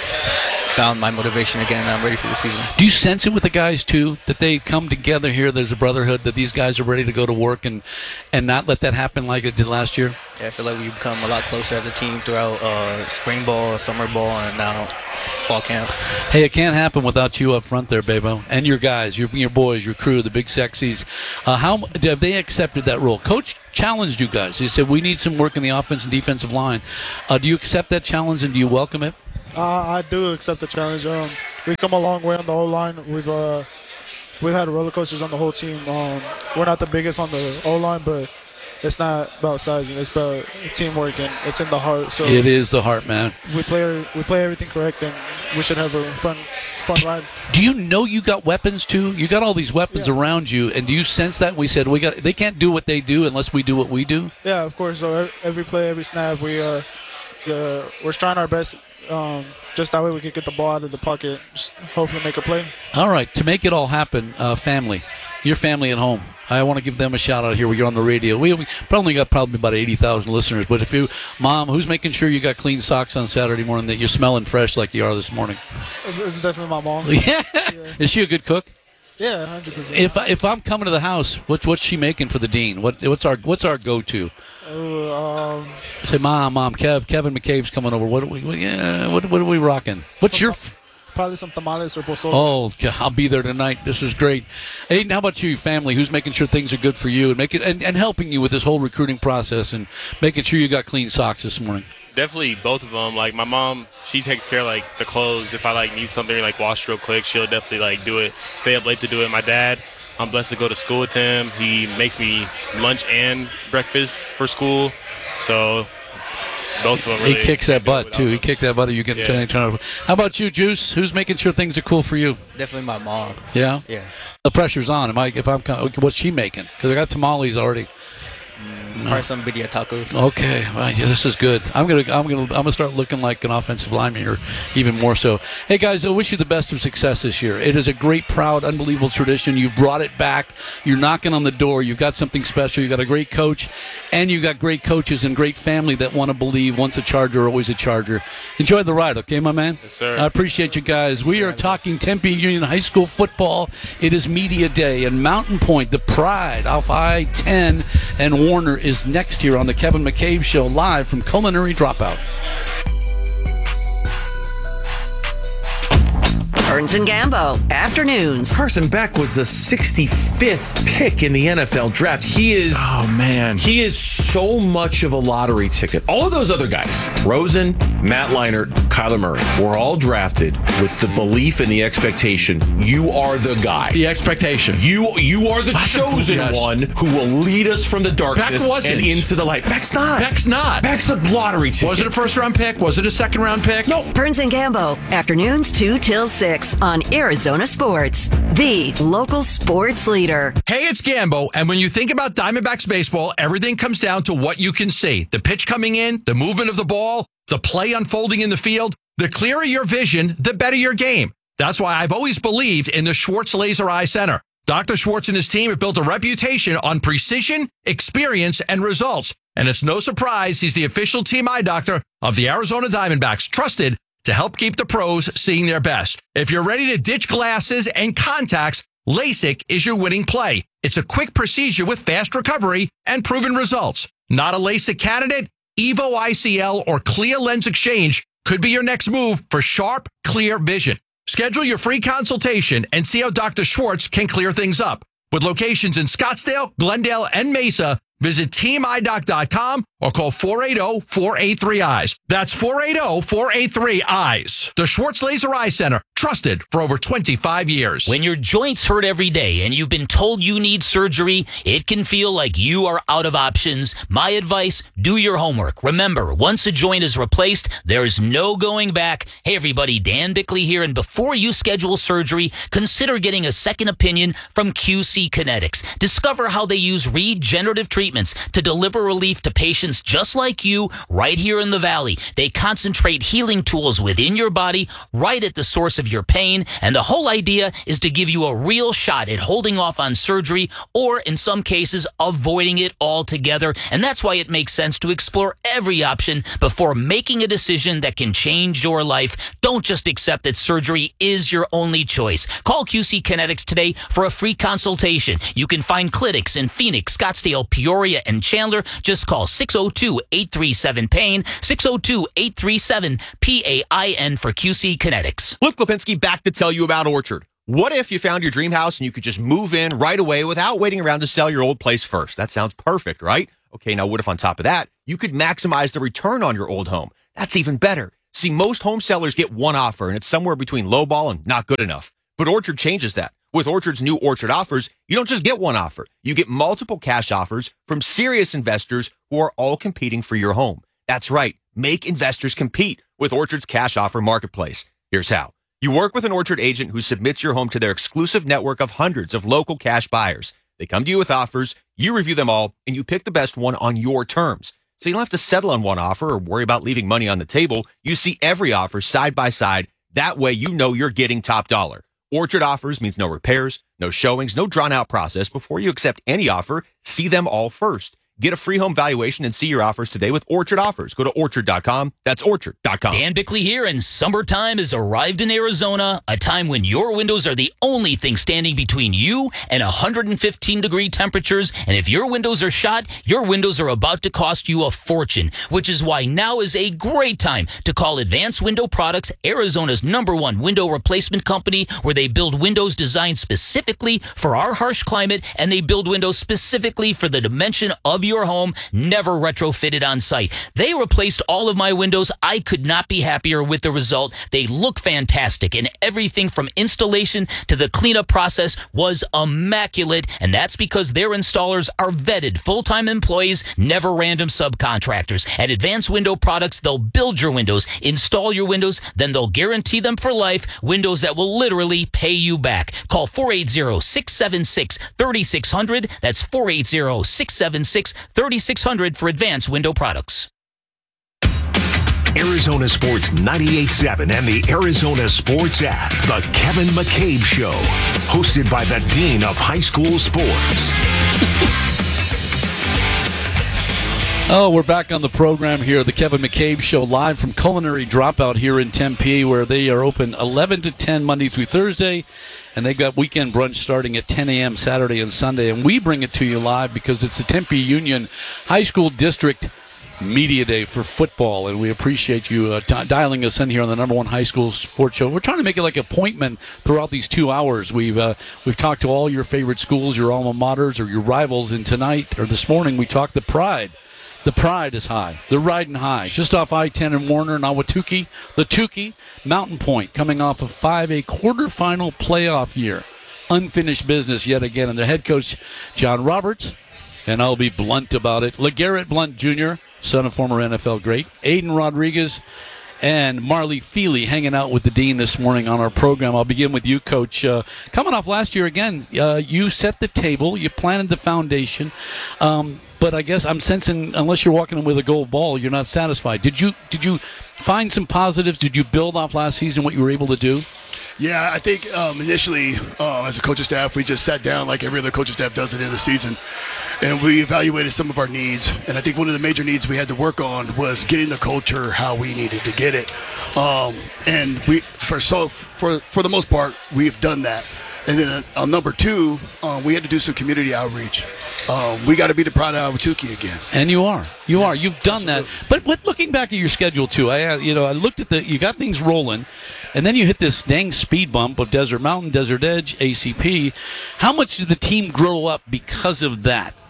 found my motivation again, and I'm ready for the season. Do you sense it with the guys too, that they come together here? There's a brotherhood, that these guys are ready to go to work and and not let that happen like it did last year? Yeah, I feel like we've become a lot closer as a team throughout uh, spring ball, summer ball, and now fall camp. Hey, it can't happen without you up front there, Bebo, and your guys, your your boys, your crew, the big sexies. Uh, how have they accepted that role? Coach challenged you guys. He said we need some work in the offense and defensive line. Uh, do you accept that challenge and do you welcome it? Uh, I do accept the challenge. Um, we've come a long way on the O-line. We've uh, we've had roller coasters on the whole team. Um, we're not the biggest on the O-line, but it's not about sizing. It's about teamwork, and it's in the heart. So it is the heart, man. We play we play everything correct, and we should have a fun fun ride. Do you know you got weapons too? You got all these weapons Yeah. around you, and do you sense that? We said we got. They can't do what they do unless we do what we do. Yeah, of course. So every play, every snap, we uh, the, we're trying our best. Um, just that way we can get the ball out of the pocket, just hopefully make a play. All right, to make it all happen, uh, family, your family at home. I want to give them a shout out here. You're on the radio. We, we probably got probably about eighty thousand listeners. But if you, Mom, who's making sure you got clean socks on Saturday morning, that you're smelling fresh like you are this morning? This is definitely my mom. Yeah. Is she a good cook? Yeah, one hundred percent. If if I'm coming to the house, what's what's she making for the dean? What what's our what's our go to? Uh, um, Say, Mom, Mom, Kev, Kevin McCabe's coming over. What are we? What, yeah, what what are we rocking? What's your? F- Probably some tamales or pozole. Oh, God, I'll be there tonight. This is great. Aiden, how about you, family? Who's making sure things are good for you and make it and, and helping you with this whole recruiting process and making sure you got clean socks this morning? Definitely both of them. Like, my mom, she takes care of, like, the clothes. If I, like, need something, like, washed real quick, she'll definitely, like, do it. Stay up late to do it. My dad, I'm blessed to go to school with him. He makes me lunch and breakfast for school. So both of them really. He kicks that butt, too. He kicked that butt. You get Yeah. turn. How about you, Juice? Who's making sure things are cool for you? Definitely my mom. Yeah? Yeah. The pressure's on. Am I, if I'm, what's she making? Because I got tamales already. Probably some birria tacos. Okay, well, yeah, this is good. I'm gonna, I'm gonna, I'm gonna start looking like an offensive lineman here, even more so. Hey guys, I wish you the best of success this year. It is a great, proud, unbelievable tradition. You've brought it back. You're knocking on the door. You've got something special. You got a great coach, and you got great coaches and great family that want to believe once a Charger, always a Charger. Enjoy the ride, okay, my man? Yes, sir. I appreciate you guys. We are talking Tempe Union High School football. It is media day, and Mountain Point, the pride off I ten and Warner, is next here on the Kevin McCabe Show, live from Culinary Dropout. Burns and Gambo, afternoons. Carson Beck was the sixty-fifth pick in the N F L draft. He is, oh man, he is so much of a lottery ticket. All of those other guys, Rosen, Matt Leinart, Kyler Murray, were all drafted with the belief and the expectation, you are the guy. The expectation. You you are the That's a- chosen yes. one who will lead us from the darkness Beck wasn't. and into the light. Beck's not. Beck's not. Beck's a lottery ticket. Was it a first round pick? Was it a second round pick? No. Burns and Gambo, afternoons two till six on Arizona Sports, the local sports leader. Hey, it's Gambo, and when you think about Diamondbacks baseball, everything comes down to what you can see. The pitch coming in, the movement of the ball, the play unfolding in the field. The clearer your vision, the better your game. That's why I've always believed in the Schwartz Laser Eye Center. Doctor Schwartz and his team have built a reputation on precision, experience, and results. And it's no surprise he's the official team eye doctor of the Arizona Diamondbacks, trusted to help keep the pros seeing their best. If you're ready to ditch glasses and contacts, LASIK is your winning play. It's a quick procedure with fast recovery and proven results. Not a LASIK candidate? Evo I C L or Clear Lens Exchange could be your next move for sharp, clear vision. Schedule your free consultation and see how Doctor Schwartz can clear things up. With locations in Scottsdale, Glendale, and Mesa, visit team eye doc dot com or call four eight zero, four eight three, E Y E S. That's four eight zero, four eight three, E Y E S. The Schwartz Laser Eye Center, trusted for over twenty-five years. When your joints hurt every day and you've been told you need surgery, it can feel like you are out of options. My advice, do your homework. Remember, once a joint is replaced, there's no going back. Hey everybody, Dan Bickley here, and before you schedule surgery, consider getting a second opinion from Q C Kinetics. Discover how they use regenerative treatments to deliver relief to patients just like you right here in the Valley. They concentrate healing tools within your body right at the source of your pain, and the whole idea is to give you a real shot at holding off on surgery or, in some cases, avoiding it altogether. And that's why it makes sense to explore every option before making a decision that can change your life. Don't just accept that surgery is your only choice. Call Q C Kinetics today for a free consultation. You can find clinics in Phoenix, Scottsdale, Peoria, and Chandler. Just call six oh two, eight three seven, pain, six oh two, eight three seven, P A I N for Q C Kinetics. Luke Lipinski back to tell you about Orchard. What if you found your dream house and you could just move in right away without waiting around to sell your old place first? That sounds perfect, right? Okay, now what if on top of that, you could maximize the return on your old home? That's even better. See, most home sellers get one offer, and it's somewhere between lowball and not good enough. But Orchard changes that. With Orchard's new Orchard offers, you don't just get one offer. You get multiple cash offers from serious investors who are all competing for your home. That's right. Make investors compete with Orchard's cash offer marketplace. Here's how. You work with an Orchard agent who submits your home to their exclusive network of hundreds of local cash buyers. They come to you with offers, you review them all, and you pick the best one on your terms. So you don't have to settle on one offer or worry about leaving money on the table. You see every offer side by side. That way you know you're getting top dollar. Orchard offers means no repairs, no showings, no drawn-out process. Before you accept any offer, see them all first. Get a free home valuation and see your offers today with Orchard Offers. Go to orchard dot com. That's orchard dot com. Dan Bickley here, and summertime has arrived in Arizona, a time when your windows are the only thing standing between you and one hundred fifteen degree temperatures. And if your windows are shot, your windows are about to cost you a fortune, which is why now is a great time to call Advanced Window Products, Arizona's number one window replacement company, where they build windows designed specifically for our harsh climate, and they build windows specifically for the dimension of your home, never retrofitted on site. They replaced all of my windows. I could not be happier with the result. They look fantastic, and everything from installation to the cleanup process was immaculate, and that's because their installers are vetted full-time employees, never random subcontractors. At Advanced Window Products, they'll build your windows, install your windows, then they'll guarantee them for life, windows that will literally pay you back. Call four eight zero, six seven six, three six zero zero. That's four eight zero, six seven six, three six zero zero for Advanced Window Products. Arizona Sports ninety-eight point seven and the Arizona Sports app. The Kevin McCabe Show. Hosted by the Dean of High School Sports. Oh, we're back on the program here, the Kevin McCabe Show, live from Culinary Dropout here in Tempe, where they are open eleven to ten Monday through Thursday, and they've got weekend brunch starting at ten a.m. Saturday and Sunday, and we bring it to you live because it's the Tempe Union High School District Media Day for football, and we appreciate you uh, t- dialing us in here on the number one high school sports show. We're trying to make it like an appointment throughout these two hours. We've uh, we've talked to all your favorite schools, your alma maters, or your rivals, and tonight, or this morning, we talked the Pride. The Pride is high. They're riding high. Just off I ten and Warner and Ahwatukee. The Tukey, Mountain Point, coming off of five A quarterfinal playoff year. Unfinished business yet again. And their head coach, John Roberts, and I'll be blunt about it, LeGarrette Blunt Junior, son of former N F L great, Aiden Rodriguez, and Marley Feely hanging out with the Dean this morning on our program. I'll begin with you, Coach. Uh, coming off last year again, uh, you set the table, you planted the foundation, um, but I guess I'm sensing, unless you're walking in with a gold ball, you're not satisfied. Did you did you find some positives? Did you build off last season what you were able to do? Yeah, I think um, initially, uh, as a coaching staff, we just sat down like every other coaching staff does at the end of the season, and we evaluated some of our needs. And I think one of the major needs we had to work on was getting the culture how we needed to get it. Um, and we, for so for for the most part, we've done that. And then uh, on number two, um, we had to do some community outreach. Um, we got to be the pride of Ahwatukee again. And you are. You are. You've done Absolutely. that. But, but looking back at your schedule, too, I uh, you know I looked at the, you got things rolling, and then you hit this dang speed bump of Desert Mountain, Desert Edge, A C P. How much did the team grow up because of that?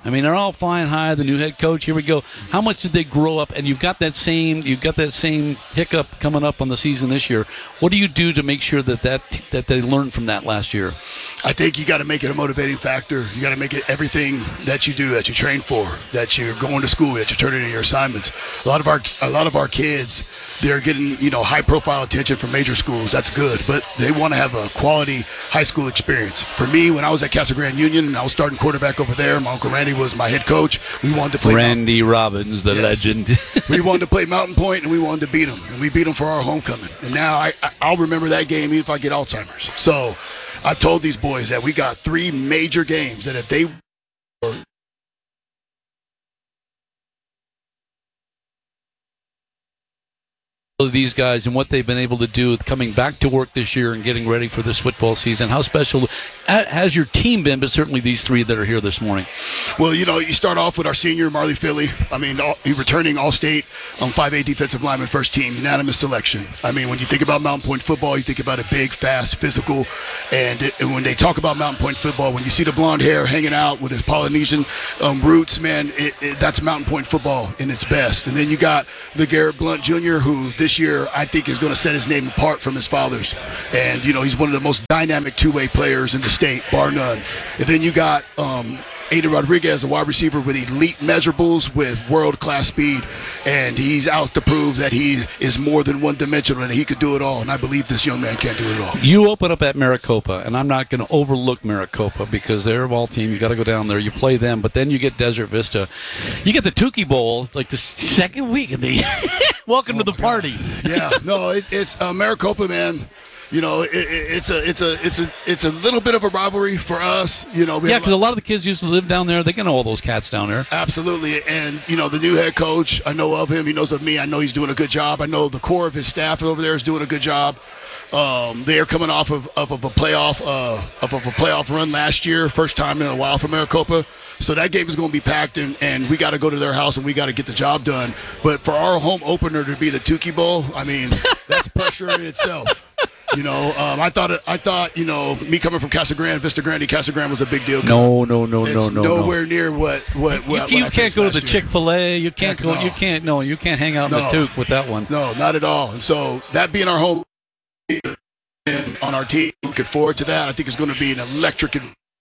I mean, they're all flying high. The new head coach. Here we go. How much did they grow up? And you've got that same you've got that same hiccup coming up on the season this year. What do you do to make sure that that, that they learned from that last year? I think you got to make it a motivating factor. You got to make it everything that you do, that you train for, that you're going to school, that you're turning in your assignments. A lot of our a lot of our kids, they're getting, you know, high profile attention from major schools. That's good, but they want to have a quality high school experience. For me, when I was at Casa Grande Union and I was starting quarterback over there, my Uncle Randy was my head coach. We wanted to play Randy Mount- Robbins, the yes. legend. We wanted to play Mountain Point, and we wanted to beat them, and we beat them for our homecoming. And now I, I'll remember that game even if I get Alzheimer's. So I've told these boys that we got three major games that if they were these guys and what they've been able to do coming back to work this year and getting ready for this football season. How special has your team been, but certainly these three that are here this morning? Well, you know, you start off with our senior, Marley Philly. I mean, all, he returning All-State on five A defensive lineman, first team, unanimous selection. I mean, when you think about Mountain Point football, you think about a big, fast, physical. And, it, and when they talk about Mountain Point football, when you see the blonde hair hanging out with his Polynesian um, roots, man, it, it, that's Mountain Point football in its best. And then you got LeGarrette Blount Junior, who this year I think is going to set his name apart from his father's. And, you know, he's one of the most dynamic two-way players in the state, bar none. And then you got um, Aiden Rodriguez, a wide receiver with elite measurables with world-class speed. And he's out to prove that he is more than one-dimensional and he could do it all. And I believe this young man can do it all. You open up at Maricopa, and I'm not going to overlook Maricopa because they're a ball team. You got to go down there. You play them, but then you get Desert Vista. You get the Tukey Bowl like the second week, and they welcome oh to the party. Yeah, no, it, it's uh, Maricopa, man. You know, it, it, it's a, it's a, it's a, it's a little bit of a rivalry for us. You know, yeah, because a lot of the kids used to live down there. They can know all those cats down there. Absolutely, and you know, the new head coach, I know of him. He knows of me. I know he's doing a good job. I know the core of his staff over there is doing a good job. Um, they are coming off of, of, of a playoff, uh, of, of a playoff run last year, first time in a while for Maricopa. So that game is going to be packed, and, and we got to go to their house and we got to get the job done. But for our home opener to be the Tukey Bowl, I mean, that's pressure in itself. You know, um, I thought, I thought, you know, me coming from Casa Grande, Vista Grande, Casa Grande was a big deal. No, no, no, it's no, no, nowhere no. near what what. You, what, you what can't go to the Chick Chick-fil A. You can't Heck go. no. You can't. No, you can't hang out in No. the Tuke with that one. No, not at all. And so that being our home and on our team, looking forward to that. I think it's going to be an electric.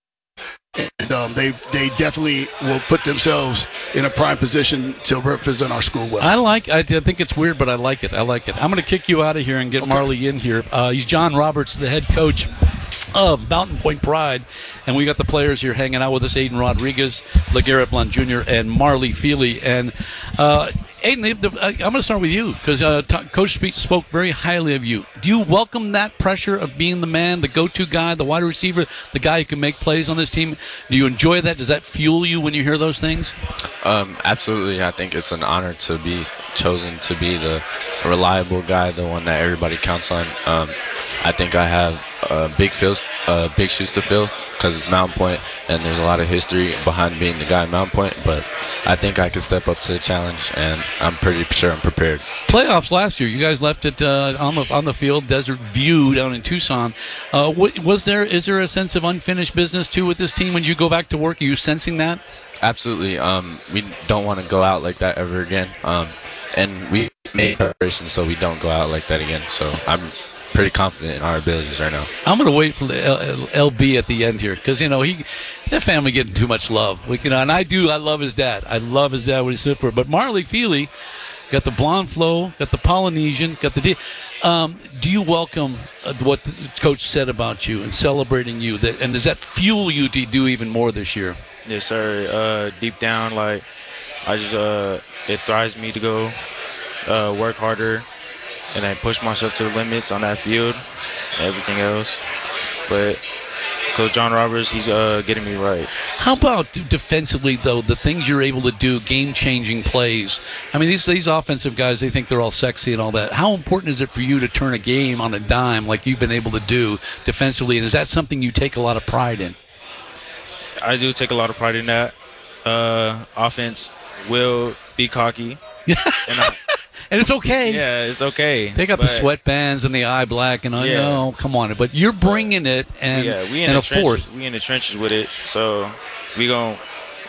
And um, they they definitely will put themselves in a prime position to represent our school well. I like. I, I think it's weird, but I like it. I like it. I'm going to kick you out of here and get Okay. Marley in here. Uh, he's John Roberts, the head coach of Mountain Point Pride, and we got the players here hanging out with us: Aiden Rodriguez, LeGarrette Blount Junior, and Marley Feely. And uh, Aiden, the, the, I'm going to start with you because uh, t- Coach Speak spoke very highly of you. Do you welcome that pressure of being the man, the go-to guy, the wide receiver, the guy who can make plays on this team? Do you enjoy that? Does that fuel you when you hear those things? Um, absolutely. I think it's an honor to be chosen to be the reliable guy, the one that everybody counts on. Um, I think I have uh, big feels, uh, big shoes to fill because it's Mountain Point, and there's a lot of history behind being the guy at Mountain Point. But I think I can step up to the challenge, and I'm pretty sure I'm prepared. Playoffs last year, you guys left it uh, on the on the field, Desert View down in Tucson. Uh, what, was there is there a sense of unfinished business too with this team when you go back to work? Are you sensing that? Absolutely. Um, we don't want to go out like that ever again, um, and we made preparations so we don't go out like that again. So I'm pretty confident in our abilities right now. I'm going to wait for the L- L- LB at the end here because, you know, he that family getting too much love. We, you know, and I do. I love his dad. I love his dad when he's super. But Marley Feely got the blonde flow, got the Polynesian, got the D. Um, do you welcome uh, what the coach said about you and celebrating you? That, and does that fuel you to do even more this year? Yes, sir. Uh, deep down, like, I just, uh, it thrives me to go uh, work harder and I push myself to the limits on that field and everything else. But Coach John Roberts, he's uh, getting me right. How about defensively, though, the things you're able to do, game-changing plays? I mean, these these offensive guys, they think they're all sexy and all that. How important is it for you to turn a game on a dime like you've been able to do defensively? And is that something you take a lot of pride in? I do take a lot of pride in that. Uh, offense will be cocky. and, I, and it's okay. Yeah, it's okay. They got the sweatbands and the eye black, and I yeah. know, come on. But you're bringing it and, yeah, we in and the a force. trenches, we in the trenches with it, so we going to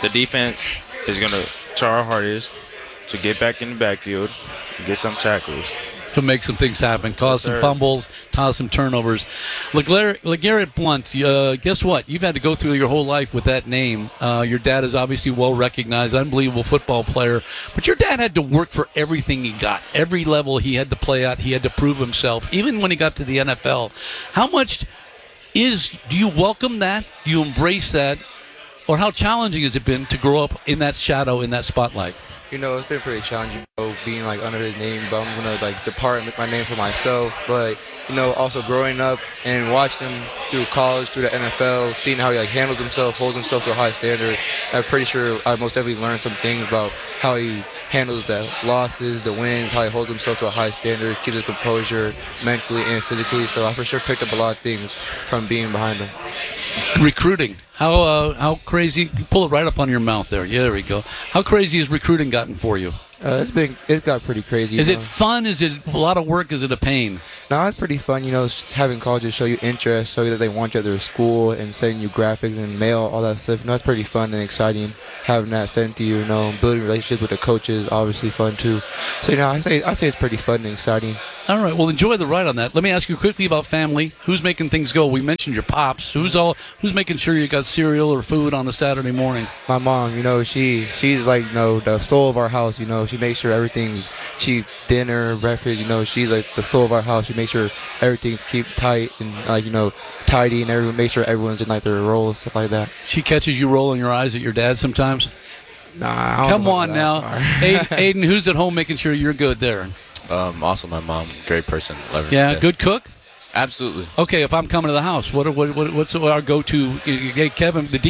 the defense is going to try our hardest to get back in the backfield and get some tackles. To make some things happen, cause Yes, some sir. fumbles, cause some turnovers. LeGarrette, LeGarrette Blunt, uh, guess what? You've had to go through your whole life with that name. Uh, your dad is obviously well-recognized, unbelievable football player, but your dad had to work for everything he got. Every level he had to play at, he had to prove himself, even when he got to the N F L. How much is, do you welcome that? Do you embrace that? Or how challenging has it been to grow up in that shadow, in that spotlight? You know, it's been pretty challenging, bro, being like under his name, but I'm gonna like depart and make my name for myself. But you know, also growing up and watching him through college, through the N F L, seeing how he like handles himself, holds himself to a high standard, I'm pretty sure I most definitely learned some things about how he handles the losses, the wins, how he holds himself to a high standard, keeps his composure mentally and physically. So I for sure picked up a lot of things from being behind him. Recruiting. How uh, how crazy? You pull it right up on your mouth there. Yeah, there we go. How crazy has recruiting gotten for you? Uh, it's been it's got pretty crazy. Is you it know? fun? Is it a lot of work? Is it a pain? No, it's pretty fun, you know, having colleges show you interest, show you that they want you at their school, and sending you graphics and mail, all that stuff. You know, it's pretty fun and exciting having that sent to you, you know, building relationships with the coaches, obviously fun too. So, you know, I say I say it's pretty fun and exciting. All right. Well, enjoy the ride on that. Let me ask you quickly about family. Who's making things go? We mentioned your pops. Who's all? Who's making sure you got cereal or food on a Saturday morning? My mom, you know, she she's like, you know, the soul of our house. You know, she makes sure everything's she dinner, breakfast. You know, she's like the soul of our house. She makes sure everything's keep tight and like you know tidy, and everyone make sure everyone's in like their roles, stuff like that. She catches you rolling your eyes at your dad sometimes. Nah, I don't Come know on that now, far. Aiden, Aiden. Who's at home making sure you're good there? Um, also, my mom, great person. Love her. Yeah, to good cook. Absolutely. Okay, if I'm coming to the house, what what, what what's our go-to? Hey, Kevin, the